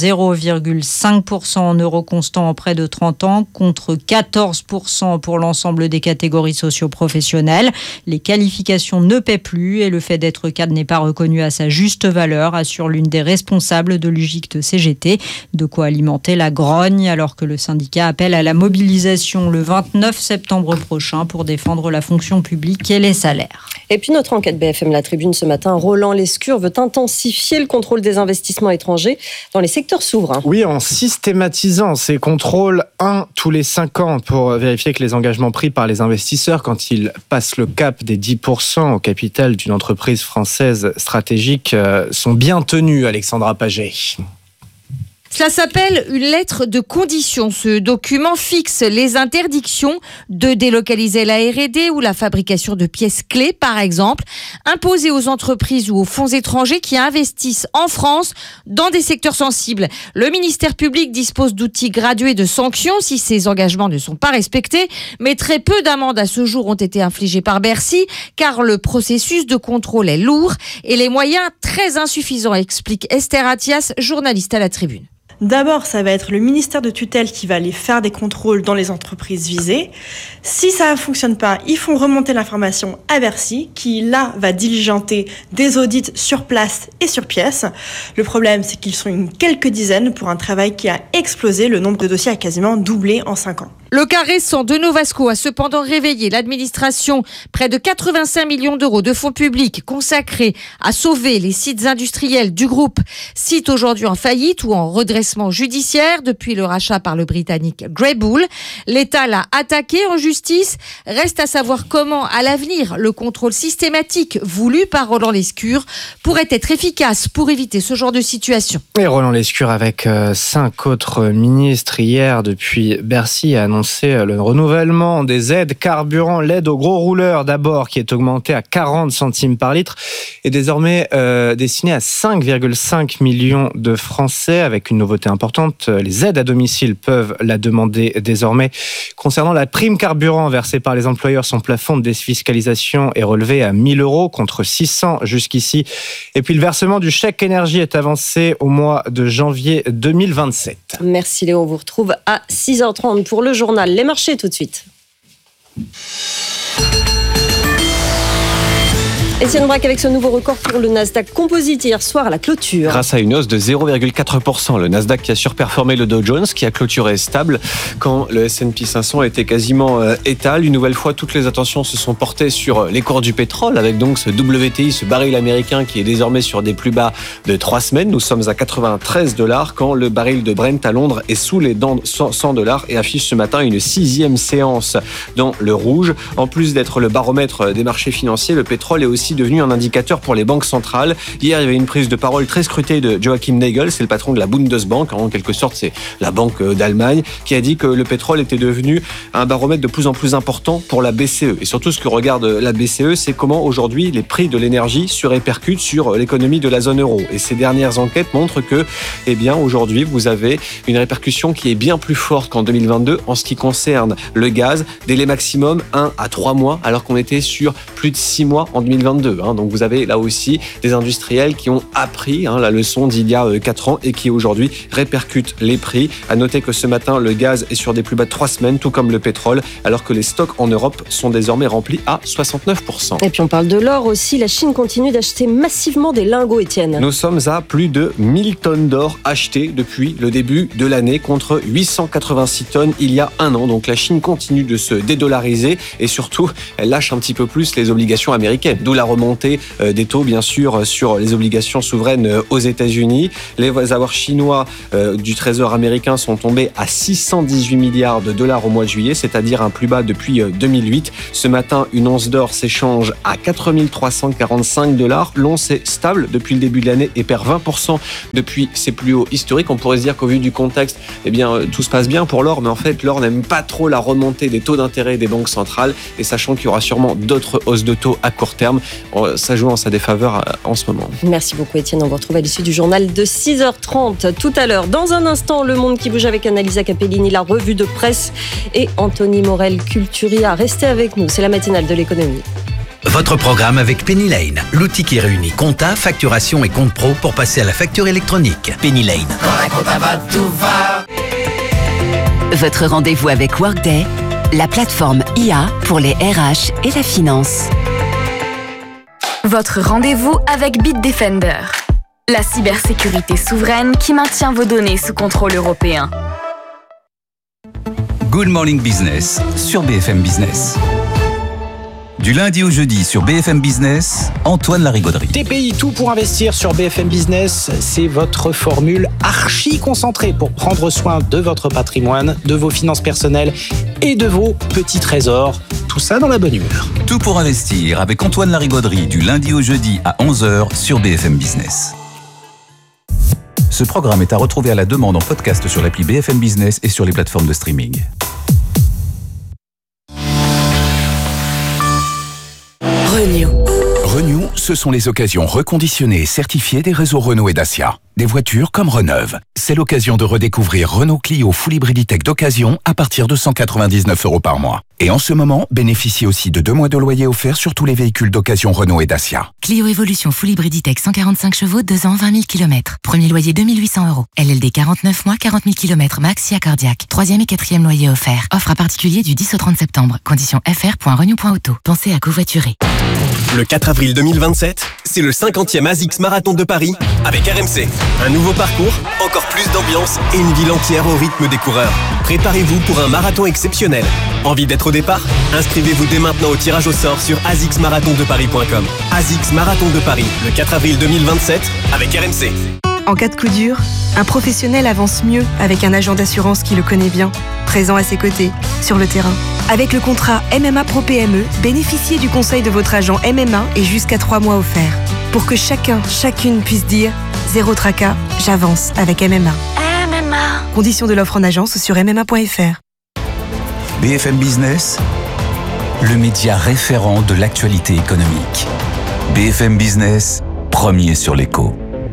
S20: 0,5% en euros constants en près de 30 ans, contre 14% pour l'ensemble des catégories socio-professionnelles. Les qualifications ne paient plus et le fait d'être cadre n'est pas reconnu à sa juste valeur, assure l'une des responsables de l'UGICT CGT. De quoi alimenter la grogne alors que le syndicat appelle à la mobilisation le 29 septembre prochain pour défendre la fonction publique et les salaires.
S13: Et puis notre enquête BFM La Tribune ce matin, Roland Lescure veut intensifier le contrôle des investissements étrangers dans les secteurs souverains.
S9: Oui, en systématisant ces contrôles tous les 5 ans pour vérifier que les engagements pris par les investisseurs quand ils passent le cap des 10% au capital d'une entreprise française stratégique sont bien tenus, Alexandra Paget.
S21: Cela s'appelle une lettre de condition. Ce document fixe les interdictions de délocaliser la R&D ou la fabrication de pièces clés, par exemple, imposées aux entreprises ou aux fonds étrangers qui investissent en France dans des secteurs sensibles. Le ministère public dispose d'outils gradués de sanctions si ces engagements ne sont pas respectés, mais très peu d'amendes à ce jour ont été infligées par Bercy, car le processus de contrôle est lourd et les moyens très insuffisants, explique Esther Attias, journaliste à La Tribune.
S22: D'abord, ça va être le ministère de tutelle qui va aller faire des contrôles dans les entreprises visées. Si ça ne fonctionne pas, ils font remonter l'information à Bercy, qui là va diligenter des audits sur place et sur pièce. Le problème, c'est qu'ils sont quelques dizaines pour un travail qui a explosé. Le nombre de dossiers a quasiment doublé en 5 ans.
S21: Le cas récent de Novasco a cependant réveillé l'administration. Près de 85 millions d'euros de fonds publics consacrés à sauver les sites industriels du groupe. Sites aujourd'hui en faillite ou en redressement judiciaire depuis le rachat par le Britannique Grey Bull. L'État l'a attaqué en justice. Reste à savoir comment, à l'avenir, le contrôle systématique voulu par Roland Lescure pourrait être efficace pour éviter ce genre de situation.
S9: Et Roland Lescure avec 5 autres ministres hier depuis Bercy a annoncé le renouvellement des aides carburant, l'aide aux gros rouleurs d'abord qui est augmentée à 40 centimes par litre est désormais destinée à 5,5 millions de Français avec une nouveauté importante. Les aides à domicile peuvent la demander désormais. Concernant la prime carburant versée par les employeurs, son plafond de défiscalisation est relevé à 1 000 € contre 600 jusqu'ici. Et puis le versement du chèque énergie est avancé au mois de janvier 2027.
S13: Merci Léo, on vous retrouve à 6h30 pour le journal Les Marchés tout de suite. Étienne Braque avec ce nouveau record pour le Nasdaq Composite hier soir à la clôture.
S23: Grâce à une hausse de 0,4%, le Nasdaq qui a surperformé le Dow Jones qui a clôturé stable quand le S&P 500 était quasiment étal. Une nouvelle fois, toutes les attentions se sont portées sur les cours du pétrole avec donc ce WTI, ce baril américain qui est désormais sur des plus bas de 3 semaines. Nous sommes à 93 $ quand le baril de Brent à Londres est sous les 100 $ et affiche ce matin une 6e séance dans le rouge. En plus d'être le baromètre des marchés financiers, le pétrole est aussi aussi devenu un indicateur pour les banques centrales. Hier, il y avait une prise de parole très scrutée de Joachim Nagel, c'est le patron de la Bundesbank, en quelque sorte c'est la banque d'Allemagne, qui a dit que le pétrole était devenu un baromètre de plus en plus important pour la BCE. Et surtout, ce que regarde la BCE, c'est comment aujourd'hui les prix de l'énergie se répercutent sur l'économie de la zone euro. Et ces dernières enquêtes montrent que, eh bien, aujourd'hui, vous avez une répercussion qui est bien plus forte qu'en 2022 en ce qui concerne le gaz. Délai maximum 1 à 3 mois, alors qu'on était sur plus de 6 mois en 2022. Donc vous avez là aussi des industriels qui ont appris la leçon d'il y a 4 ans et qui aujourd'hui répercutent les prix. À noter que ce matin, le gaz est sur des plus bas de 3 semaines, tout comme le pétrole, alors que les stocks en Europe sont désormais remplis à 69%.
S13: Et puis on parle de l'or aussi. La Chine continue d'acheter massivement des lingots, Étienne.
S23: Nous sommes à plus de 1000 tonnes d'or achetées depuis le début de l'année, contre 886 tonnes il y a un an. Donc la Chine continue de se dédollariser et surtout, elle lâche un petit peu plus les obligations américaines. D'où la remontée des taux, bien sûr, sur les obligations souveraines aux États-Unis. Les avoirs chinois du Trésor américain sont tombés à 618 milliards de dollars au mois de juillet, c'est-à-dire un plus bas depuis 2008. Ce matin, une once d'or s'échange à 4345 $. L'once est stable depuis le début de l'année et perd 20% depuis ses plus hauts historiques. On pourrait se dire qu'au vu du contexte, eh bien, tout se passe bien pour l'or, mais en fait, l'or n'aime pas trop la remontée des taux d'intérêt des banques centrales. Et sachant qu'il y aura sûrement d'autres hausses de taux à court terme, ça joue en sa défaveur en ce moment.
S13: Merci beaucoup, Étienne. On vous retrouve à l'issue du journal de 6h30 tout à l'heure. Dans un instant, Le Monde qui bouge avec Annalisa Capellini, la revue de presse et Anthony Morel Culturia. Restez avec nous, c'est la matinale de l'économie.
S7: Votre programme avec Penny Lane, l'outil qui réunit compta, facturation et compte pro pour passer à la facture électronique. Penny Lane.
S6: Votre rendez-vous avec Workday, la plateforme IA pour les RH et la finance.
S8: Votre rendez-vous avec Bitdefender, la cybersécurité souveraine qui maintient vos données sous contrôle européen.
S5: Good Morning Business sur BFM Business. Du lundi au jeudi sur BFM Business, Antoine Larigauderie.
S1: TPI, tout pour investir sur BFM Business, c'est votre formule archi concentrée pour prendre soin de votre patrimoine, de vos finances personnelles et de vos petits trésors. Tout ça dans la bonne humeur.
S5: Tout pour investir avec Antoine Larigauderie du lundi au jeudi à 11h sur BFM Business. Ce programme est à retrouver à la demande en podcast sur l'appli BFM Business et sur les plateformes de streaming.
S3: Renew, ce sont les occasions reconditionnées et certifiées des réseaux Renault et Dacia. Des voitures comme reneuves. C'est l'occasion de redécouvrir Renault Clio Full Hybrid E-Tech d'occasion à partir de 199 € par mois. Et en ce moment, bénéficiez aussi de 2 mois de loyer offert sur tous les véhicules d'occasion Renault et Dacia.
S4: Clio Evolution Full Hybrid E-Tech 145 chevaux, 2 ans, 20 000 km. Premier loyer 2 800 €. LLD 49 mois, 40 000 km max, si accordiaque. 3e et 4e loyer offert. Offre à particulier du 10 au 30 septembre. Conditions fr.renew.auto. Pensez à covoiturer.
S24: Le 4 avril 2027, c'est le 50e ASICS Marathon de Paris avec RMC. Un nouveau parcours, encore plus d'ambiance et une ville entière au rythme des coureurs. Préparez-vous pour un marathon exceptionnel. Envie d'être au départ ? Inscrivez-vous dès maintenant au tirage au sort sur asicsmarathondeparis.com. ASICS Marathon de Paris, le 4 avril 2027 avec RMC.
S25: En cas de coup dur, un professionnel avance mieux avec un agent d'assurance qui le connaît bien, présent à ses côtés, sur le terrain. Avec le contrat MMA Pro PME, bénéficiez du conseil de votre agent MMA et jusqu'à 3 mois offerts. Pour que chacune puisse dire « Zéro tracas, j'avance avec MMA ». MMA. Conditions de l'offre en agence sur MMA.fr.
S5: BFM Business, le média référent de l'actualité économique. BFM Business, premier sur l'écho.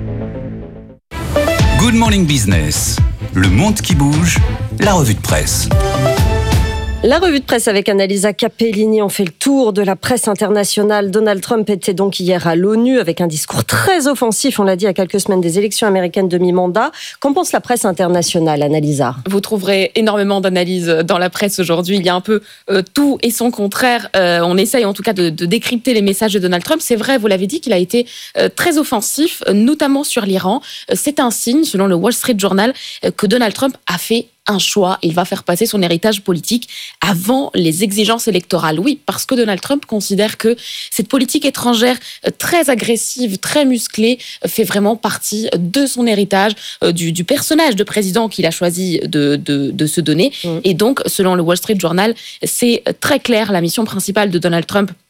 S5: Good Morning Business, le monde qui bouge, la revue de presse.
S13: La revue de presse avec Annalisa Capellini. On fait le tour de la presse internationale. Donald Trump était donc hier à l'ONU avec un discours très offensif, on l'a dit, à quelques semaines des élections américaines de mi-mandat. Qu'en pense la presse internationale, Annalisa ?
S10: Vous trouverez énormément d'analyses dans la presse aujourd'hui. Il y a un peu tout et son contraire. On essaye en tout cas de décrypter les messages de Donald Trump. C'est vrai, vous l'avez dit, qu'il a été très offensif, notamment sur l'Iran. C'est un signe, selon le Wall Street Journal, que Donald Trump a fait un choix. Il va faire passer son héritage politique avant les exigences électorales. Oui, parce que Donald Trump considère que cette politique étrangère très agressive, très musclée, fait vraiment partie de son héritage, du personnage de président qu'il a choisi de se donner. Et donc, selon le Wall Street Journal, c'est très clair, la mission principale de Donald Trump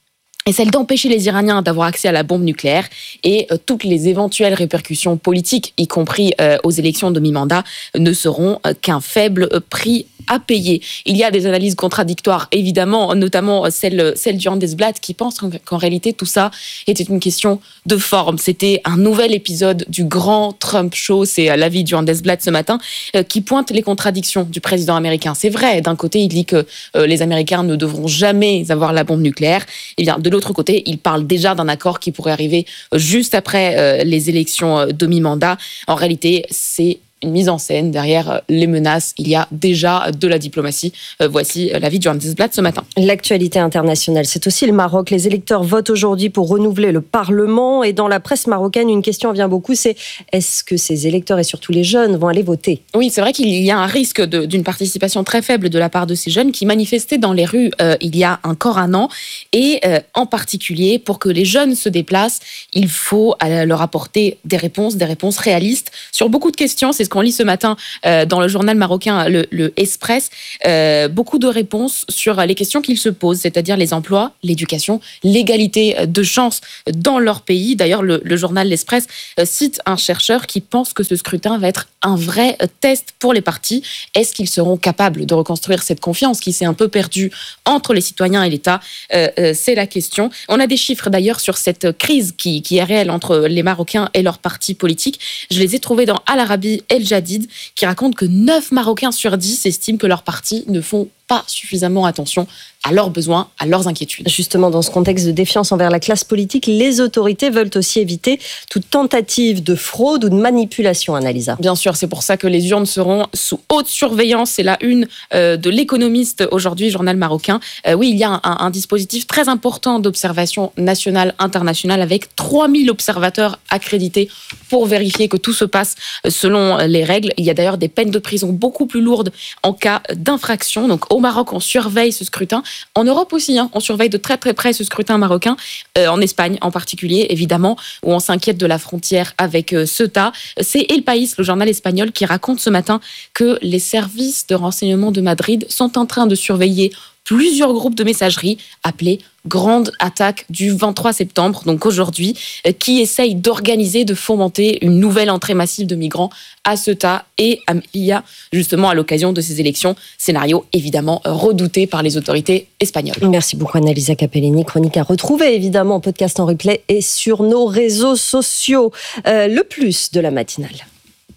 S10: est celle d'empêcher les Iraniens d'avoir accès à la bombe nucléaire et toutes les éventuelles répercussions politiques, y compris aux élections de mi-mandat, ne seront qu'un faible prix à payer. Il y a des analyses contradictoires, évidemment, notamment celle du Handelsblatt qui pense qu'en réalité tout ça était une question de forme. C'était un nouvel épisode du grand Trump Show, c'est l'avis du Handelsblatt ce matin, qui pointe les contradictions du président américain. C'est vrai, d'un côté, il dit que les Américains ne devront jamais avoir la bombe nucléaire. Et bien, de l'autre côté, il parle déjà d'un accord qui pourrait arriver juste après les élections de mi-mandat. En réalité, c'est une mise en scène derrière les menaces. Il y a déjà de la diplomatie. Voici l'avis du Handelsblatt ce matin.
S13: L'actualité internationale, c'est aussi le Maroc. Les électeurs votent aujourd'hui pour renouveler le Parlement. Et dans la presse marocaine, une question vient beaucoup, c'est est-ce que ces électeurs et surtout les jeunes vont aller voter ?
S10: Oui, c'est vrai qu'il y a un risque d'une participation très faible de la part de ces jeunes qui manifestaient dans les rues il y a encore un an. Et en particulier, pour que les jeunes se déplacent, il faut leur apporter des réponses réalistes sur beaucoup de questions. C'est ce qu'on lit ce matin dans le journal marocain, le Express. Beaucoup de réponses sur les questions qu'ils se posent, c'est-à-dire les emplois, l'éducation, l'égalité de chance dans leur pays. D'ailleurs, le journal L'Express cite un chercheur qui pense que ce scrutin va être un vrai test pour les partis. Est-ce qu'ils seront capables de reconstruire cette confiance qui s'est un peu perdue entre les citoyens et l'État ? C'est la question. On a des chiffres d'ailleurs sur cette crise qui est réelle entre les Marocains et leurs partis politiques. Je les ai trouvés dans Al Arabi El Jadid, qui raconte que 9 Marocains sur 10 estiment que leurs partis ne font pas suffisamment attention à leurs besoins, à leurs inquiétudes.
S13: Justement, dans ce contexte de défiance envers la classe politique, les autorités veulent aussi éviter toute tentative de fraude ou de manipulation, Annalisa.
S10: Bien sûr, c'est pour ça que les urnes seront sous haute surveillance. C'est la une de l'Économiste aujourd'hui, journal marocain. Oui, il y a un dispositif très important d'observation nationale, internationale, avec 3000 observateurs accrédités pour vérifier que tout se passe selon les règles. Il y a d'ailleurs des peines de prison beaucoup plus lourdes en cas d'infraction. Donc au Maroc, on surveille ce scrutin. En Europe aussi, on surveille de très très près ce scrutin marocain. En Espagne en particulier, évidemment, où on s'inquiète de la frontière avec Ceuta. C'est El País, le journal espagnol, qui raconte ce matin que les services de renseignement de Madrid sont en train de surveiller plusieurs groupes de messagerie appelés Grande Attaque du 23 septembre, donc aujourd'hui, qui essayent d'organiser, de fomenter une nouvelle entrée massive de migrants à Ceuta et à Melilla, justement à l'occasion de ces élections. Scénario évidemment redouté par les autorités espagnoles.
S13: Merci beaucoup Annalisa Capellini. Chronique à retrouver évidemment en podcast en replay et sur nos réseaux sociaux. Le plus de la matinale.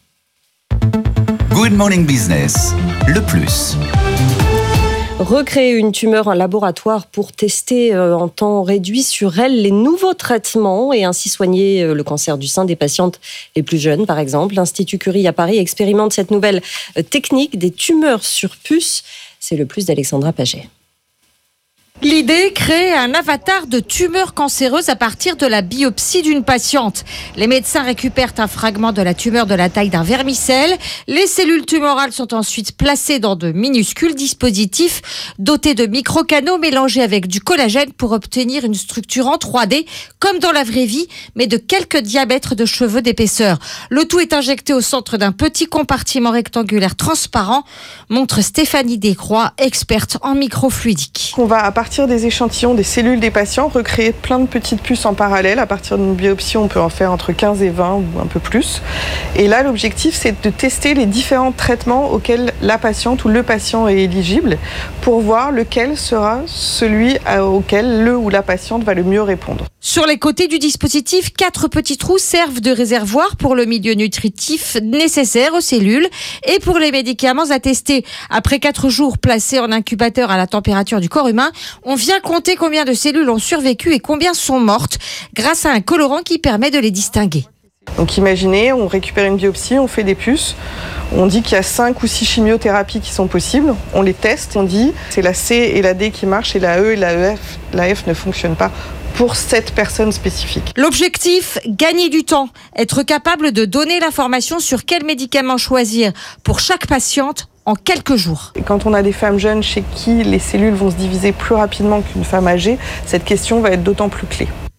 S5: Good Morning Business, le plus.
S13: Recréer une tumeur en laboratoire pour tester en temps réduit sur elle les nouveaux traitements et ainsi soigner le cancer du sein des patientes les plus jeunes, par exemple. L'Institut Curie à Paris expérimente cette nouvelle technique des tumeurs sur puce. C'est le plus d'Alexandra Paget.
S21: L'idée, créer un avatar de tumeur cancéreuse à partir de la biopsie d'une patiente. Les médecins récupèrent un fragment de la tumeur de la taille d'un vermicelle. Les cellules tumorales sont ensuite placées dans de minuscules dispositifs dotés de microcanaux mélangés avec du collagène pour obtenir une structure en 3D, comme dans la vraie vie, mais de quelques diamètres de cheveux d'épaisseur. Le tout est injecté au centre d'un petit compartiment rectangulaire transparent, montre Stéphanie Descroix, experte en microfluidique.
S2: On va à partir des échantillons des cellules des patients, recréer plein de petites puces en parallèle. À partir d'une biopsie, on peut en faire entre 15 et 20 ou un peu plus. Et là, l'objectif, c'est de tester les différents traitements auxquels la patiente ou le patient est éligible pour voir lequel sera celui auquel le ou la patiente va le mieux répondre.
S21: Sur les côtés du dispositif, 4 petits trous servent de réservoir pour le milieu nutritif nécessaire aux cellules et pour les médicaments à tester. Après 4 jours placés en incubateur à la température du corps humain, on vient compter combien de cellules ont survécu et combien sont mortes grâce à un colorant qui permet de les distinguer.
S2: Donc imaginez, on récupère une biopsie, on fait des puces, on dit qu'il y a 5 ou 6 chimiothérapies qui sont possibles, on les teste, on dit c'est la C et la D qui marchent et la E et la F ne fonctionnent pas pour cette personne spécifique.
S21: L'objectif, gagner du temps, être capable de donner l'information sur quel médicament choisir pour chaque patiente en quelques jours.
S2: Et quand on a des femmes jeunes chez qui les cellules vont se diviser plus rapidement qu'une femme âgée, cette question va être d'autant plus clé.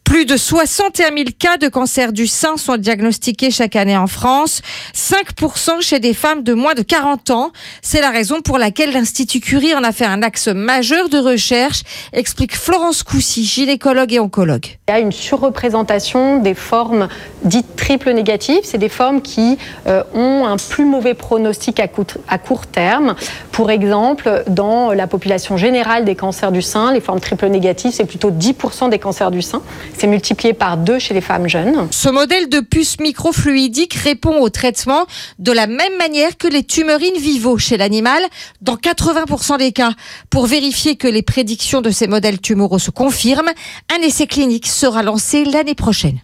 S21: Plus de 61 000 cas de cancer du sein sont diagnostiqués chaque année en France, 5% chez des femmes de moins de 40 ans. C'est la raison pour laquelle l'Institut Curie en a fait un axe majeur de recherche, explique Florence Coussy, gynécologue et oncologue.
S11: Il y a une surreprésentation des formes dites triple négatives. C'est des formes qui ont un plus mauvais pronostic à court terme. Pour exemple, dans la population générale des cancers du sein, les formes triple négatives, c'est plutôt 10% des cancers du sein. C'est multiplié par 2 chez les femmes jeunes.
S21: Ce modèle de puce microfluidique répond au traitement de la même manière que les tumeurs in vivo chez l'animal, dans 80% des cas. Pour vérifier que les prédictions de ces modèles tumoraux se confirment, un essai clinique sera lancé l'année prochaine.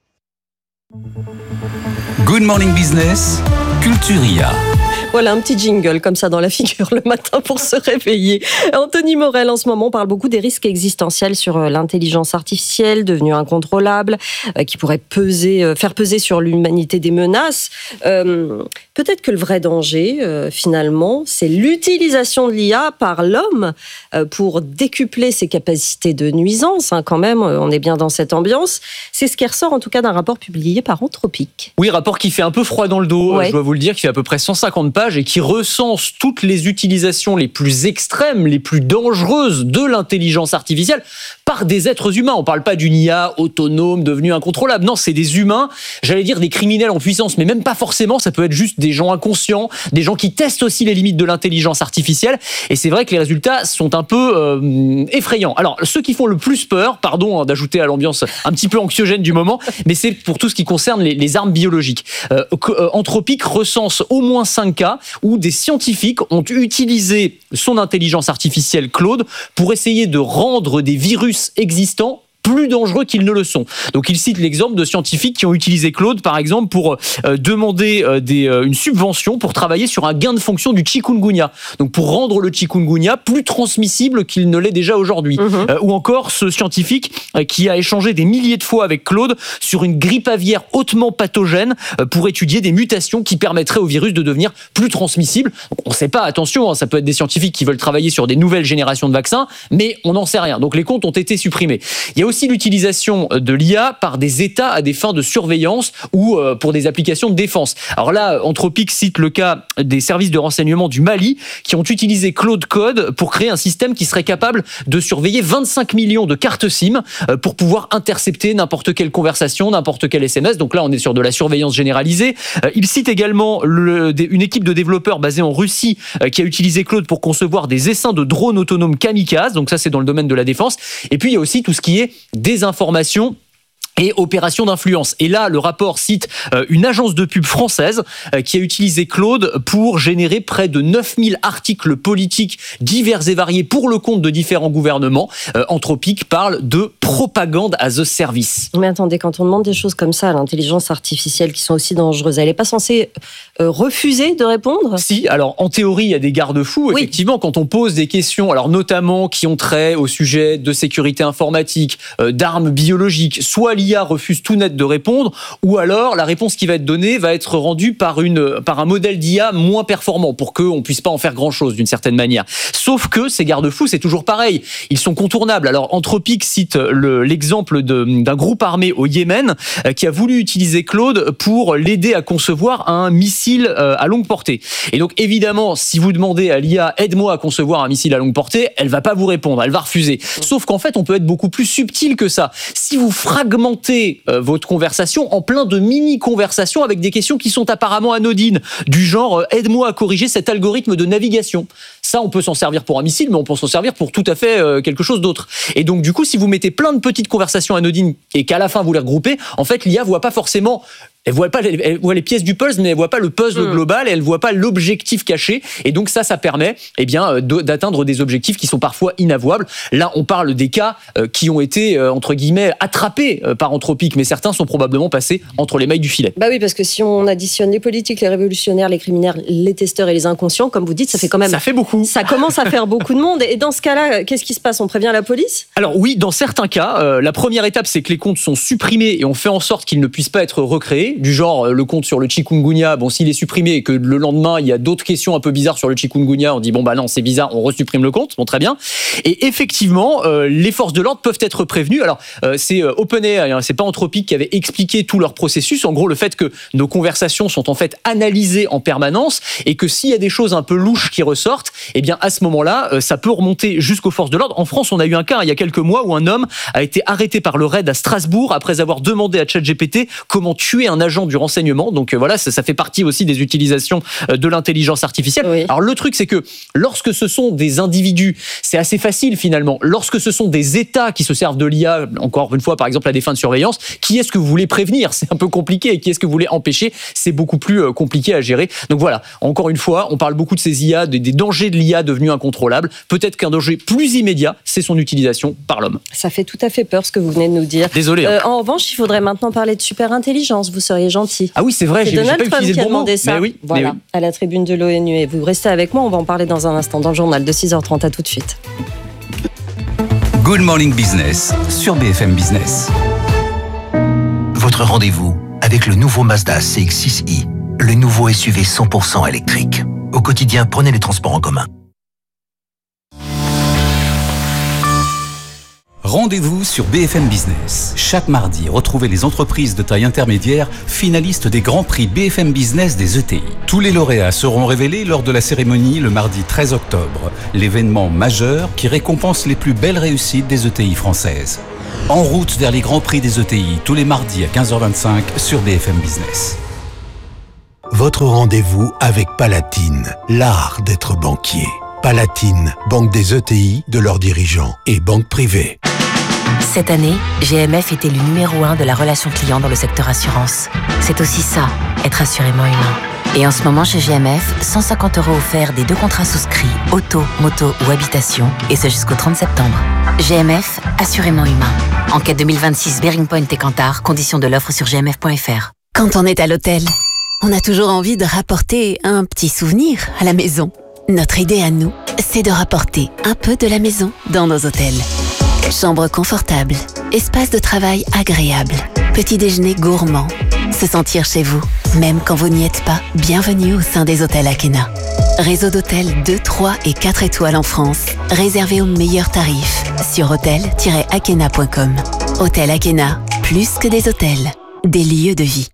S5: Good Morning Business, Culturia.
S13: Voilà un petit jingle comme ça dans la figure le matin pour se réveiller. Anthony Morel en ce moment parle beaucoup des risques existentiels sur l'intelligence artificielle devenue incontrôlable, qui pourrait faire peser sur l'humanité des menaces. Peut-être que le vrai danger, finalement, c'est l'utilisation de l'IA par l'homme pour décupler ses capacités de nuisance. Quand même, on est bien dans cette ambiance. C'est ce qui ressort en tout cas d'un rapport publié par Anthropic.
S12: Oui, rapport qui fait un peu froid dans le dos,
S13: Ouais.
S12: je dois vous le dire, qui fait à peu près 150 pages et qui recense toutes les utilisations les plus extrêmes, les plus dangereuses de l'intelligence artificielle par des êtres humains. On ne parle pas d'une IA autonome devenue incontrôlable. Non, c'est des humains, j'allais dire des criminels en puissance, mais même pas forcément. Ça peut être juste des gens inconscients, des gens qui testent aussi les limites de l'intelligence artificielle. Et c'est vrai que les résultats sont un peu effrayants. Alors, ceux qui font le plus peur, pardon d'ajouter à l'ambiance un petit peu anxiogène du moment, mais c'est pour tout ce qui concerne les armes biologiques. Anthropic recense au moins 5 cas où des scientifiques ont utilisé son intelligence artificielle Claude pour essayer de rendre des virus existants plus dangereux qu'ils ne le sont. Donc il cite l'exemple de scientifiques qui ont utilisé Claude par exemple pour demander une subvention pour travailler sur un gain de fonction du chikungunya. Donc pour rendre le chikungunya plus transmissible qu'il ne l'est déjà aujourd'hui. Ou encore ce scientifique qui a échangé des milliers de fois avec Claude sur une grippe aviaire hautement pathogène pour étudier des mutations qui permettraient au virus de devenir plus transmissible. Donc, on ne sait pas, attention, ça peut être des scientifiques qui veulent travailler sur des nouvelles générations de vaccins, mais on n'en sait rien. Donc les comptes ont été supprimés. Il y a aussi l'utilisation de l'IA par des États à des fins de surveillance ou pour des applications de défense. Alors là, Anthropic cite le cas des services de renseignement du Mali qui ont utilisé Claude Code pour créer un système qui serait capable de surveiller 25 millions de cartes SIM pour pouvoir intercepter n'importe quelle conversation, n'importe quel SMS. Donc là, on est sur de la surveillance généralisée. Il cite également une équipe de développeurs basée en Russie qui a utilisé Claude pour concevoir des essaims de drones autonomes kamikazes. Donc ça, c'est dans le domaine de la défense. Et puis, il y a aussi tout ce qui est désinformation et opération d'influence. Et là, le rapport cite une agence de pub française qui a utilisé Claude pour générer près de 9000 articles politiques divers et variés pour le compte de différents gouvernements. Anthropic parle de propagande as a service.
S13: Mais attendez, quand on demande des choses comme ça à l'intelligence artificielle qui sont aussi dangereuses, elle n'est pas censée refuser de répondre ?
S12: Si, alors en théorie, il y a des garde-fous. Oui. Effectivement, quand on pose des questions, alors notamment qui ont trait au sujet de sécurité informatique, d'armes biologiques, soit l'IA refuse tout net de répondre, ou alors la réponse qui va être donnée va être rendue par un modèle d'IA moins performant pour qu'on puisse pas en faire grand-chose d'une certaine manière. Sauf que ces garde-fous, c'est toujours pareil. Ils sont contournables. Alors Anthropic cite l'exemple d'un groupe armé au Yémen qui a voulu utiliser Claude pour l'aider à concevoir un missile à longue portée. Et donc évidemment, si vous demandez à l'IA « aide-moi à concevoir un missile à longue portée », elle va pas vous répondre, elle va refuser. Sauf qu'en fait, on peut être beaucoup plus subtil que ça. Si vous fragmentez votre conversation en plein de mini-conversations avec des questions qui sont apparemment anodines, du genre « aide-moi à corriger cet algorithme de navigation ». Ça, on peut s'en servir pour un missile, mais on peut s'en servir pour tout à fait quelque chose d'autre. Et donc, du coup, si vous mettez plein de petites conversations anodines et qu'à la fin, vous les regroupez, en fait, l'IA voit pas forcément... Elle voit les pièces du puzzle, mais elle voit pas le puzzle global et elle voit pas l'objectif caché. Et donc ça permet d'atteindre des objectifs qui sont parfois inavouables. Là, on parle des cas qui ont été, entre guillemets, attrapés par Anthropic, mais certains sont probablement passés entre les mailles du filet.
S13: Bah oui, parce que si on additionne les politiques, les révolutionnaires, les criminels, les testeurs et les inconscients, comme vous dites, ça fait quand même...
S12: Ça fait beaucoup.
S13: Ça commence à faire beaucoup de monde. Et dans ce cas-là, qu'est-ce qui se passe ? On prévient la police ?
S12: Alors oui, dans certains cas, la première étape, c'est que les comptes sont supprimés et on fait en sorte qu'ils ne puissent pas être recréés. supprimés, du genre le compte sur le chikungunya, bon, s'il est supprimé et que le lendemain, il y a d'autres questions un peu bizarres sur le chikungunya, on dit, bon, bah non, c'est bizarre, on resupprime le compte, bon, très bien. Et effectivement, les forces de l'ordre peuvent être prévenues. Alors, c'est OpenAI, c'est pas Anthropic qui avait expliqué tout leur processus. En gros, le fait que nos conversations sont en fait analysées en permanence et que s'il y a des choses un peu louches qui ressortent, eh bien, à ce moment-là, ça peut remonter jusqu'aux forces de l'ordre. En France, on a eu un cas il y a quelques mois où un homme a été arrêté par le RAID à Strasbourg après avoir demandé à ChatGPT comment tuer un agent du renseignement. Donc voilà, ça fait partie aussi des utilisations de l'intelligence artificielle. Oui. Alors le truc, c'est que lorsque ce sont des individus, c'est assez facile finalement. Lorsque ce sont des États qui se servent de l'IA, encore une fois, par exemple à des fins de surveillance, qui est-ce que vous voulez prévenir ? C'est un peu compliqué. Et qui est-ce que vous voulez empêcher ? C'est beaucoup plus compliqué à gérer. Donc voilà, encore une fois, on parle beaucoup de ces IA, des dangers de l'IA devenus incontrôlables. Peut-être qu'un danger plus immédiat, c'est son utilisation par l'homme.
S13: Ça fait tout à fait peur ce que vous venez de nous dire.
S12: Désolé.
S13: En revanche, il faudrait maintenant parler de superintelligence. Vous seriez gentil.
S12: Ah oui, c'est vrai, j'ai pas utilisé le bon mot.
S13: Ça.
S12: Mais oui,
S13: voilà, à la tribune de l'ONU. Et vous restez avec moi, on va en parler dans un instant dans le journal de 6h30. À tout de suite.
S5: Good Morning Business sur BFM Business.
S14: Votre rendez-vous avec le nouveau Mazda CX-6i, le nouveau SUV 100% électrique. Au quotidien, prenez les transports en commun.
S5: Rendez-vous sur BFM Business. Chaque mardi, retrouvez les entreprises de taille intermédiaire finalistes des Grands Prix BFM Business des ETI. Tous les lauréats seront révélés lors de la cérémonie le mardi 13 octobre, l'événement majeur qui récompense les plus belles réussites des ETI françaises. En route vers les Grands Prix des ETI, tous les mardis à 15h25 sur BFM Business.
S14: Votre rendez-vous avec Palatine, l'art d'être banquier. Palatine, banque des ETI, de leurs dirigeants et banque privée.
S15: Cette année, GMF était le numéro 1 de la relation client dans le secteur assurance. C'est aussi ça, être assurément humain. Et en ce moment chez GMF, 150 € offerts des 2 contrats souscrits, auto, moto ou habitation, et ce jusqu'au 30 septembre. GMF, assurément humain. Enquête 2026 Bearing Point et Kantar, conditions de l'offre sur gmf.fr. Quand on est à l'hôtel, on a toujours envie de rapporter un petit souvenir à la maison. Notre idée à nous, c'est de rapporter un peu de la maison dans nos hôtels. Chambre confortable, espace de travail agréable, petit déjeuner gourmand, se sentir chez vous, même quand vous n'y êtes pas. Bienvenue au sein des hôtels Akena. Réseau d'hôtels 2, 3 et 4 étoiles en France, réservé aux meilleurs tarifs sur hôtel-akena.com. Hôtel Akena, plus que des hôtels, des lieux de vie.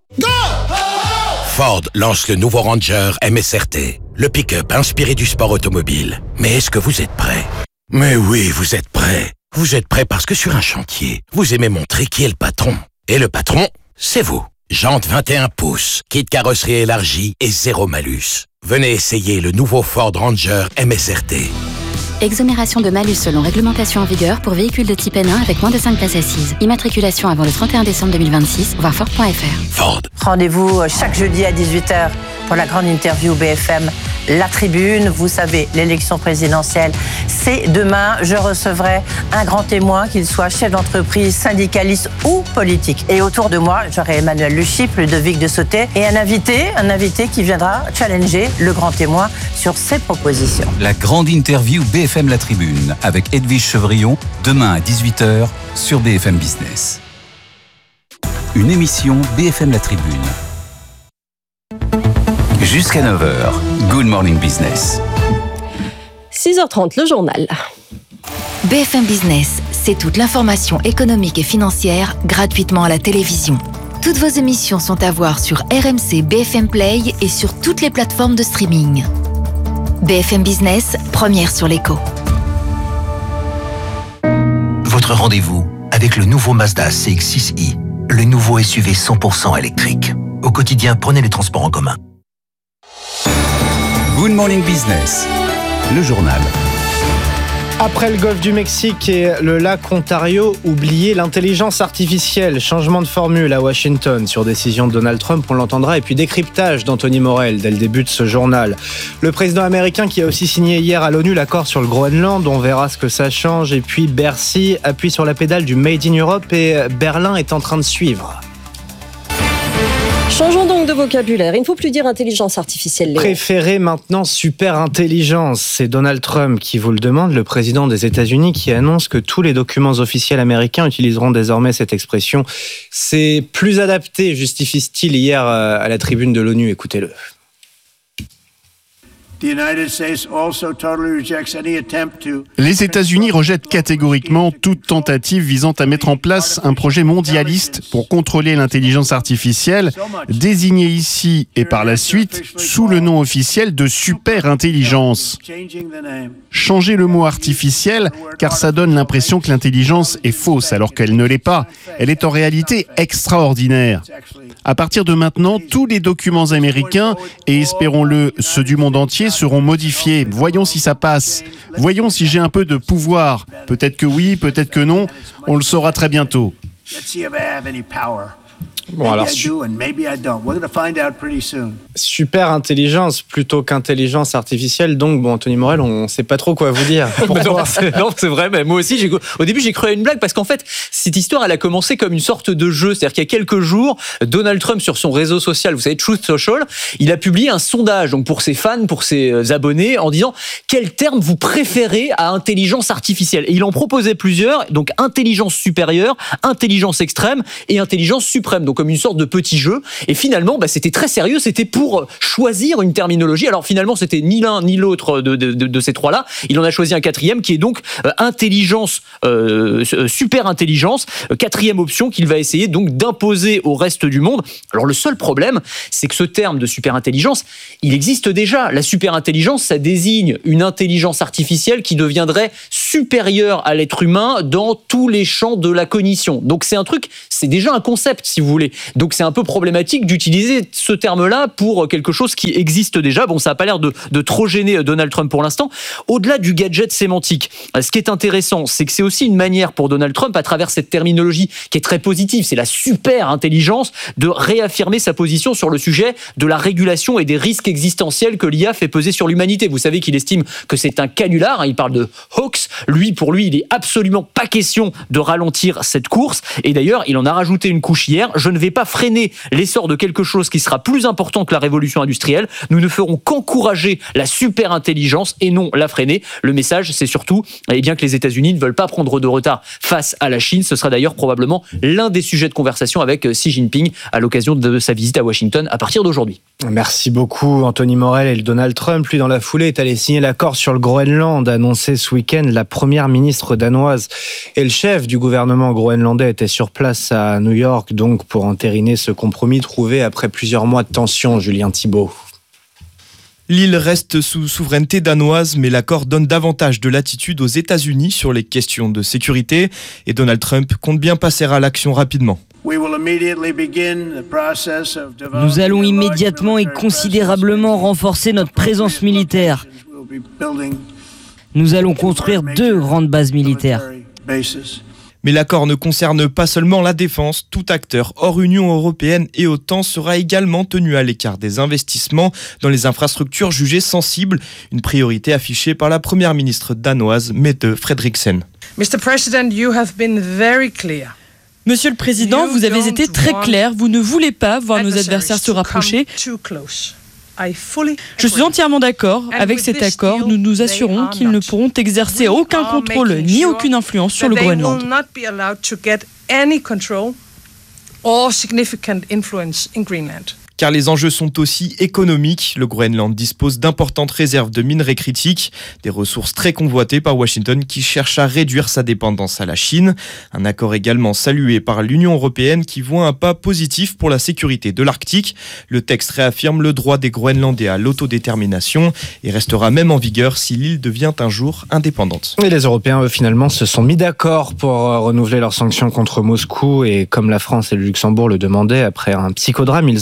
S14: Ford lance le nouveau Ranger MSRT, le pick-up inspiré du sport automobile. Mais est-ce que vous êtes prêts ? Mais oui, vous êtes prêts. Vous êtes prêts parce que sur un chantier, vous aimez montrer qui est le patron. Et le patron, c'est vous. Jantes 21 pouces, kit carrosserie élargie et 0 malus. Venez essayer le nouveau Ford Ranger MSRT.
S15: Exonération de malus selon réglementation en vigueur pour véhicules de type N1 avec moins de 5 places assises. Immatriculation avant le 31 décembre 2026, voir Ford.fr.
S14: Ford.
S17: Rendez-vous chaque jeudi à 18h pour la grande interview BFM La Tribune. Vous savez, l'élection présidentielle, c'est demain. Je recevrai un grand témoin, qu'il soit chef d'entreprise, syndicaliste ou politique. Et autour de moi, j'aurai Emmanuel Le Chypre, Ludovic de Sauté et un invité qui viendra challenger le grand témoin sur ses propositions.
S5: La grande interview BFM La Tribune avec Edwige Chevrillon, demain à 18h sur BFM Business. Une émission BFM La Tribune. Jusqu'à 9h, Good Morning Business.
S13: 6h30, le journal.
S4: BFM Business, c'est toute l'information économique et financière gratuitement à la télévision. Toutes vos émissions sont à voir sur RMC BFM Play et sur toutes les plateformes de streaming. BFM Business, première sur l'écho.
S14: Votre rendez-vous avec le nouveau Mazda CX-6i, le nouveau SUV 100% électrique. Au quotidien, prenez les transports en commun.
S5: Good Morning Business, le journal.
S9: Après le golfe du Mexique et le lac Ontario, oubliez l'intelligence artificielle. Changement de formule à Washington sur décision de Donald Trump, on l'entendra. Et puis décryptage d'Anthony Morel dès le début de ce journal. Le président américain qui a aussi signé hier à l'ONU l'accord sur le Groenland, on verra ce que ça change. Et puis Bercy appuie sur la pédale du Made in Europe et Berlin est en train de suivre.
S13: Changeons donc de vocabulaire. Il ne faut plus dire intelligence artificielle, Léo.
S9: Préférez maintenant super intelligence. C'est Donald Trump qui vous le demande, le président des États-Unis, qui annonce que tous les documents officiels américains utiliseront désormais cette expression. C'est plus adapté, justifie-t-il hier à la tribune de l'ONU. Écoutez-le.
S16: Les États-Unis rejettent catégoriquement toute tentative visant à mettre en place un projet mondialiste pour contrôler l'intelligence artificielle, désigné ici et par la suite sous le nom officiel de super-intelligence. Changez le mot artificiel car ça donne l'impression que l'intelligence est fausse alors qu'elle ne l'est pas. Elle est en réalité extraordinaire. À partir de maintenant, tous les documents américains, et espérons-le, ceux du monde entier, seront modifiés. Voyons si ça passe. Voyons si j'ai un peu de pouvoir. Peut-être que oui, peut-être que non. On le saura très bientôt.
S9: Bon, alors, super intelligence plutôt qu'intelligence artificielle. Donc, bon, Anthony Morel, on ne sait pas trop quoi vous dire.
S12: Non, c'est vrai. Mais moi aussi, au début, j'ai cru à une blague parce qu'en fait, cette histoire, elle a commencé comme une sorte de jeu. C'est-à-dire qu'il y a quelques jours, Donald Trump, sur son réseau social, vous savez, Truth Social, il a publié un sondage donc pour ses fans, pour ses abonnés, en disant quel terme vous préférez à intelligence artificielle. Et il en proposait plusieurs. Donc, intelligence supérieure, intelligence extrême et intelligence suprême. Donc, comme une sorte de petit jeu. Et finalement, c'était très sérieux. C'était pour choisir une terminologie. Alors finalement, c'était ni l'un ni l'autre de ces trois-là. Il en a choisi un quatrième qui est donc intelligence, super intelligence. Quatrième option qu'il va essayer donc d'imposer au reste du monde. Alors le seul problème, c'est que ce terme de super intelligence, il existe déjà. La super intelligence, ça désigne une intelligence artificielle qui deviendrait supérieure à l'être humain dans tous les champs de la cognition. Donc c'est déjà un concept, si vous voulez. Donc c'est un peu problématique d'utiliser ce terme-là pour quelque chose qui existe déjà. Bon, ça n'a pas l'air de trop gêner Donald Trump pour l'instant. Au-delà du gadget sémantique, ce qui est intéressant, c'est que c'est aussi une manière pour Donald Trump, à travers cette terminologie qui est très positive, c'est la super intelligence, de réaffirmer sa position sur le sujet de la régulation et des risques existentiels que l'IA fait peser sur l'humanité. Vous savez qu'il estime que c'est un canular, il parle de hoax. Pour lui, il est absolument pas question de ralentir cette course. Et d'ailleurs, il en a rajouté une couche hier. Je ne vais pas freiner l'essor de quelque chose qui sera plus important que la révolution industrielle. Nous ne ferons qu'encourager la super intelligence et non la freiner. Le message, c'est surtout que les États-Unis ne veulent pas prendre de retard face à la Chine. Ce sera d'ailleurs probablement l'un des sujets de conversation avec Xi Jinping à l'occasion de sa visite à Washington à partir d'aujourd'hui.
S9: Merci beaucoup Anthony Morel. Et le Donald Trump, lui, dans la foulée, est allé signer l'accord sur le Groenland, annoncé ce week-end. La première ministre danoise et le chef du gouvernement groenlandais étaient sur place à New York, donc pour entériner ce compromis trouvé après plusieurs mois de tension. Julien Thibault.
S18: L'île reste sous souveraineté danoise, mais l'accord donne davantage de latitude aux États-Unis sur les questions de sécurité et Donald Trump compte bien passer à l'action rapidement.
S19: Nous allons immédiatement et considérablement renforcer notre présence militaire. Nous allons construire 2 grandes bases militaires.
S18: Mais l'accord ne concerne pas seulement la défense. Tout acteur hors Union européenne et OTAN sera également tenu à l'écart des investissements dans les infrastructures jugées sensibles, une priorité affichée par la première ministre danoise, Mette Frederiksen.
S20: Mr. President, you have been very clear.
S22: Monsieur le Président, vous avez été très clair. Vous ne voulez pas voir nos adversaires se rapprocher. Je suis entièrement d'accord. Avec cet accord, nous nous assurons qu'ils ne pourront exercer aucun contrôle ni aucune influence sur le Groenland.
S18: Car les enjeux sont aussi économiques. Le Groenland dispose d'importantes réserves de minerais critiques, des ressources très convoitées par Washington qui cherche à réduire sa dépendance à la Chine. Un accord également salué par l'Union européenne qui voit un pas positif pour la sécurité de l'Arctique. Le texte réaffirme le droit des Groenlandais à l'autodétermination et restera même en vigueur si l'île devient un jour indépendante.
S9: Et les Européens, eux, finalement, se sont mis d'accord pour renouveler leurs sanctions contre Moscou et comme la France et le Luxembourg le demandaient, après un psychodrame, ils ont bien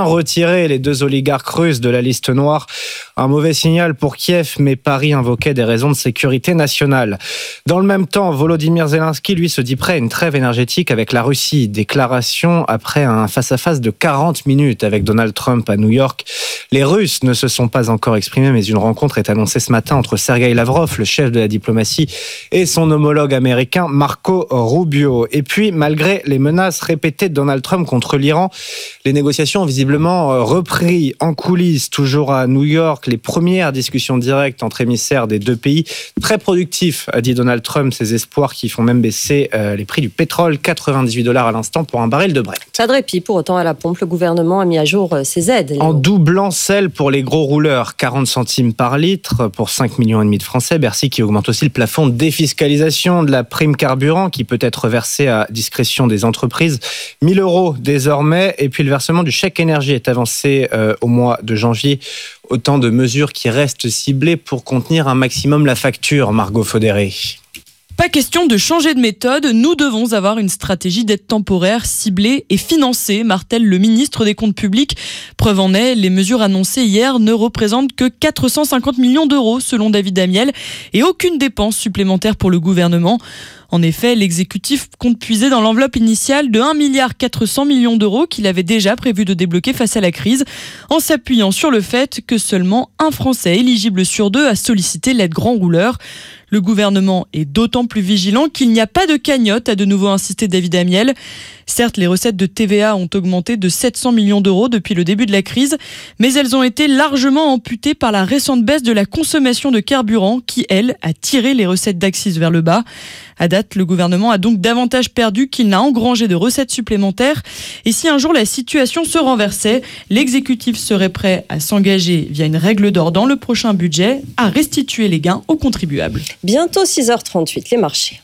S9: retiré les 2 oligarques russes de la liste noire. Un mauvais signal pour Kiev, mais Paris invoquait des raisons de sécurité nationale. Dans le même temps, Volodymyr Zelensky, lui, se dit prêt à une trêve énergétique avec la Russie. Déclaration après un face-à-face de 40 minutes avec Donald Trump à New York. Les Russes ne se sont pas encore exprimés, mais une rencontre est annoncée ce matin entre Sergei Lavrov, le chef de la diplomatie, et son homologue américain Marco Rubio. Et puis, malgré les menaces répétées de Donald Trump contre l'Iran, les négociations ont visiblement repris en coulisses, toujours à New York, les premières discussions directes entre émissaires des 2 pays. Très productif, a dit Donald Trump, ses espoirs qui font même baisser les prix du pétrole, $98 à l'instant pour un baril de Brent.
S13: Pas de répit, pour autant à la pompe, le gouvernement a mis à jour ses aides. Léo.
S9: En doublant celle pour les gros rouleurs, 40 centimes par litre pour 5,5 millions de Français. Bercy qui augmente aussi le plafond de défiscalisation de la prime carburant qui peut être versée à discrétion des entreprises. 1 000 € désormais. Et puis le versement du chèque énergie est avancé au mois de janvier. Autant de mesures qui restent ciblées pour contenir un maximum la facture, Margot Faudéré.
S22: Pas question de changer de méthode, nous devons avoir une stratégie d'aide temporaire, ciblée et financée, martèle le ministre des Comptes publics. Preuve en est, les mesures annoncées hier ne représentent que 450 millions d'euros selon David Amiel et aucune dépense supplémentaire pour le gouvernement. En effet, l'exécutif compte puiser dans l'enveloppe initiale de 1,4 milliard d'euros qu'il avait déjà prévu de débloquer face à la crise, en s'appuyant sur le fait que seulement un Français éligible sur 2 a sollicité l'aide grand rouleur. Le gouvernement est d'autant plus vigilant qu'il n'y a pas de cagnotte, a de nouveau insisté David Amiel. Certes, les recettes de TVA ont augmenté de 700 millions d'euros depuis le début de la crise, mais elles ont été largement amputées par la récente baisse de la consommation de carburant qui, elle, a tiré les recettes d'accise vers le bas. À date, le gouvernement a donc davantage perdu qu'il n'a engrangé de recettes supplémentaires. Et si un jour la situation se renversait, l'exécutif serait prêt à s'engager via une règle d'or dans le prochain budget à restituer les gains aux contribuables.
S13: Bientôt 6h38, les marchés.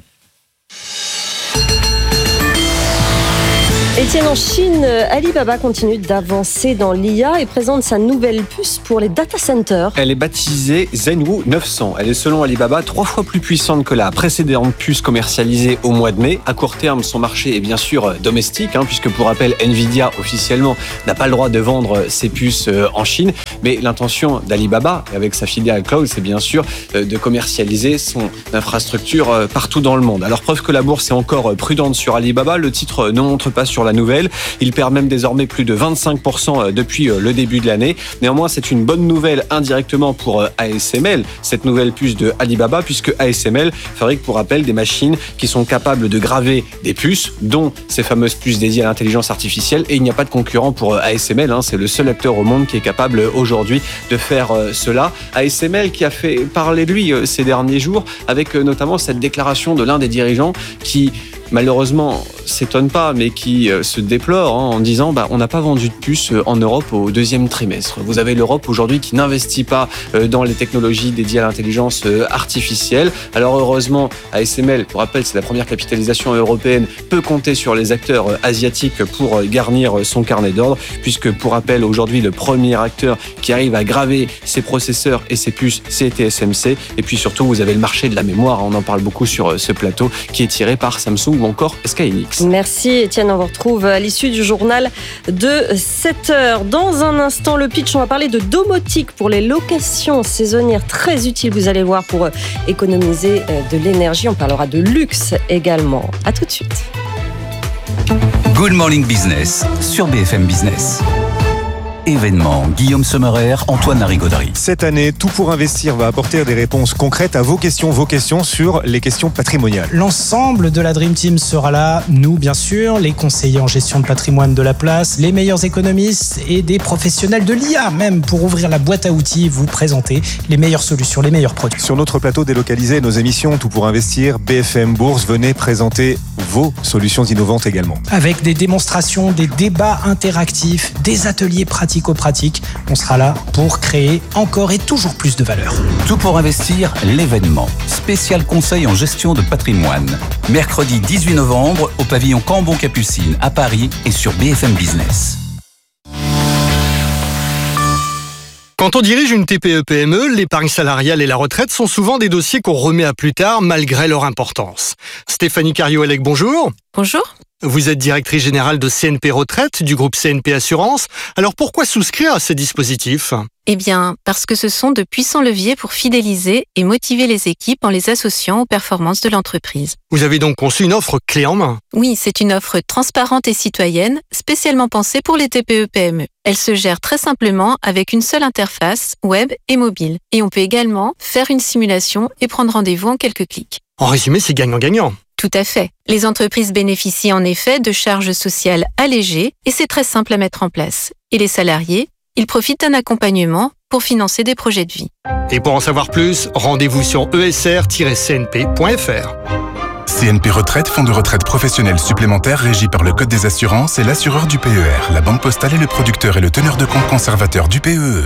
S13: Étienne, en Chine, Alibaba continue d'avancer dans l'IA et présente sa nouvelle puce pour les data centers.
S1: Elle est baptisée Zhenwu 900. Elle est selon Alibaba 3 fois plus puissante que la précédente puce commercialisée au mois de mai. À court terme, son marché est bien sûr domestique, puisque pour rappel, Nvidia officiellement n'a pas le droit de vendre ses puces en Chine. Mais l'intention d'Alibaba, avec sa filiale Cloud, c'est bien sûr de commercialiser son infrastructure partout dans le monde. Alors preuve que la bourse est encore prudente sur Alibaba, le titre ne montre pas sur la nouvelle. Il perd même désormais plus de 25% depuis le début de l'année. Néanmoins, c'est une bonne nouvelle indirectement pour ASML, cette nouvelle puce de Alibaba, puisque ASML fabrique pour rappel des machines qui sont capables de graver des puces, dont ces fameuses puces dédiées à l'intelligence artificielle. Et il n'y a pas de concurrent pour ASML. C'est le seul acteur au monde qui est capable aujourd'hui de faire cela. ASML qui a fait parler de lui ces derniers jours, avec notamment cette déclaration de l'un des dirigeants qui malheureusement s'étonne pas, mais qui se déplore en disant on n'a pas vendu de puces en Europe au 2e trimestre. Vous avez l'Europe aujourd'hui qui n'investit pas dans les technologies dédiées à l'intelligence artificielle. Alors heureusement, ASML, pour rappel, c'est la première capitalisation européenne, peut compter sur les acteurs asiatiques pour garnir son carnet d'ordre, puisque pour rappel, aujourd'hui, le premier acteur qui arrive à graver ses processeurs et ses puces, c'est TSMC. Et puis surtout, vous avez le marché de la mémoire, on en parle beaucoup sur ce plateau, qui est tiré par Samsung ou encore Skylinks.
S13: Merci Étienne, on vous retrouve à l'issue du journal de 7h. Dans un instant, le pitch, on va parler de domotique pour les locations saisonnières, très utile, vous allez voir, pour économiser de l'énergie. On parlera de luxe également. À tout de suite.
S5: Good Morning Business sur BFM Business. Événement, Guillaume Sommerer, Antoine Larigauderie.
S6: Cette année, Tout pour investir va apporter des réponses concrètes à vos questions sur les questions patrimoniales.
S7: L'ensemble de la Dream Team sera là, nous bien sûr, les conseillers en gestion de patrimoine de la place, les meilleurs économistes et des professionnels de l'IA même pour ouvrir la boîte à outils, vous présenter les meilleures solutions, les meilleurs produits.
S6: Sur notre plateau délocalisé, nos émissions Tout pour investir, BFM Bourse, venez présenter vos solutions innovantes également.
S7: Avec des démonstrations, des débats interactifs, des ateliers pratico-pratiques, on sera là pour créer encore et toujours plus de valeur.
S5: Tout pour investir, l'événement. Spécial conseil en gestion de patrimoine. Mercredi 18 novembre au pavillon Cambon-Capucine à Paris et sur BFM Business.
S8: Quand on dirige une TPE-PME, l'épargne salariale et la retraite sont souvent des dossiers qu'on remet à plus tard malgré leur importance. Stéphanie Cario-Elec, bonjour.
S23: Bonjour.
S8: Vous êtes directrice générale de CNP Retraite du groupe CNP Assurance. Alors pourquoi souscrire à ces dispositifs ?
S3: Eh bien, parce que ce sont de puissants leviers pour fidéliser et motiver les équipes en les associant aux performances de l'entreprise.
S8: Vous avez donc conçu une offre clé en main.
S3: Oui, c'est une offre transparente et citoyenne, spécialement pensée pour les TPE-PME. Elle se gère très simplement avec une seule interface, web et mobile. Et on peut également faire une simulation et prendre rendez-vous en quelques clics.
S8: En résumé, c'est gagnant-gagnant.
S3: Tout à fait. Les entreprises bénéficient en effet de charges sociales allégées et c'est très simple à mettre en place. Et les salariés, ils profitent d'un accompagnement pour financer des projets de vie.
S8: Et pour en savoir plus, rendez-vous sur esr-cnp.fr.
S10: CNP Retraite, fonds de retraite professionnel supplémentaire régi par le Code des assurances et l'assureur du PER. La Banque Postale est le producteur et le teneur de compte conservateur du PEE.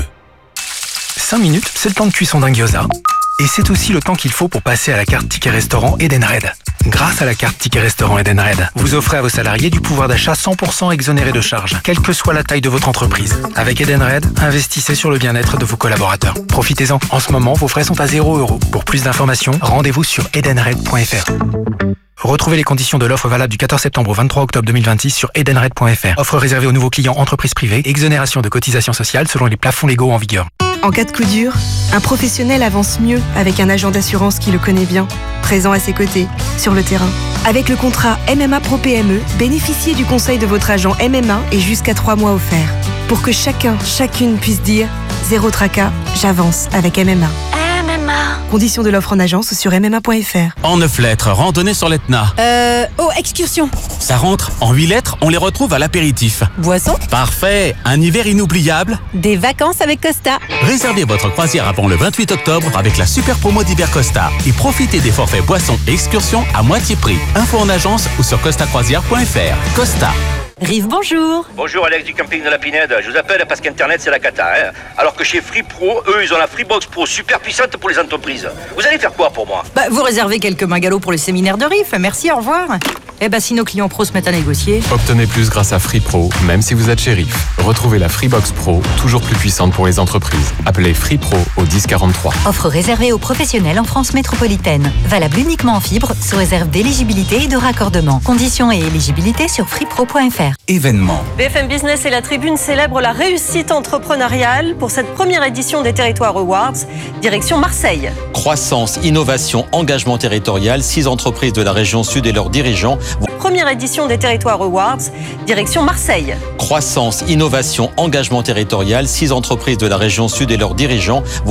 S23: 5 minutes, c'est le temps de cuisson d'un gyoza. Et c'est aussi le temps qu'il faut pour passer à la carte Ticket Restaurant Edenred. Grâce à la carte Ticket Restaurant Edenred, vous offrez à vos salariés du pouvoir d'achat 100% exonéré de charges, quelle que soit la taille de votre entreprise. Avec Edenred, investissez sur le bien-être de vos collaborateurs. Profitez-en. En ce moment, vos frais sont à 0 €. Pour plus d'informations, rendez-vous sur edenred.fr. Retrouvez les conditions de l'offre valable du 14 septembre au 23 octobre 2026 sur edenred.fr. Offre réservée aux nouveaux clients entreprises privées, exonération de cotisations sociales selon les plafonds légaux en vigueur.
S24: En cas de coup dur, un professionnel avance mieux avec un agent d'assurance qui le connaît bien, présent à ses côtés, sur le terrain. Avec le contrat MMA Pro PME, bénéficiez du conseil de votre agent MMA et jusqu'à 3 mois offerts. Pour que chacune puisse dire « Zéro tracas, j'avance avec MMA ». Conditions de l'offre en agence sur MMA.fr.
S25: En 9 lettres, randonnée sur l'Etna.
S21: Excursion.
S25: Ça rentre. En 8 lettres, on les retrouve à l'apéritif.
S21: Boisson.
S25: Parfait. Un hiver inoubliable.
S21: Des vacances avec Costa.
S25: Réservez votre croisière avant le 28 octobre avec la super promo d'hiver Costa et profitez des forfaits boissons et excursions à moitié prix. Info en agence ou sur costacroisière.fr. Costa.
S21: Rive, bonjour.
S26: Bonjour Alex du camping de la Pinède. Je vous appelle parce qu'Internet c'est la cata. Alors que chez Free Pro, eux ils ont la Freebox Pro super puissante pour les entreprises. Vous allez faire quoi pour moi ?
S27: Vous réservez quelques mingalots pour le séminaire de Riff. Merci, au revoir. Si nos clients pros se mettent à négocier.
S28: Obtenez plus grâce à Free Pro, même si vous êtes chez Riff. Retrouvez la Freebox Pro, toujours plus puissante pour les entreprises. Appelez Free Pro au 1043.
S29: Offre réservée aux professionnels en France métropolitaine. Valable uniquement en fibre, sous réserve d'éligibilité et de raccordement. Conditions et éligibilité sur freepro.fr.
S5: Événement.
S13: BFM Business et la Tribune célèbrent la réussite entrepreneuriale pour cette première édition des Territoires Awards, direction Marseille.
S30: Croissance, innovation, engagement territorial, 6 entreprises de la région sud et leurs dirigeants.
S13: Première édition des Territoires Awards, direction Marseille.
S30: Croissance, innovation, engagement territorial, 6 entreprises de la région sud et leurs dirigeants vont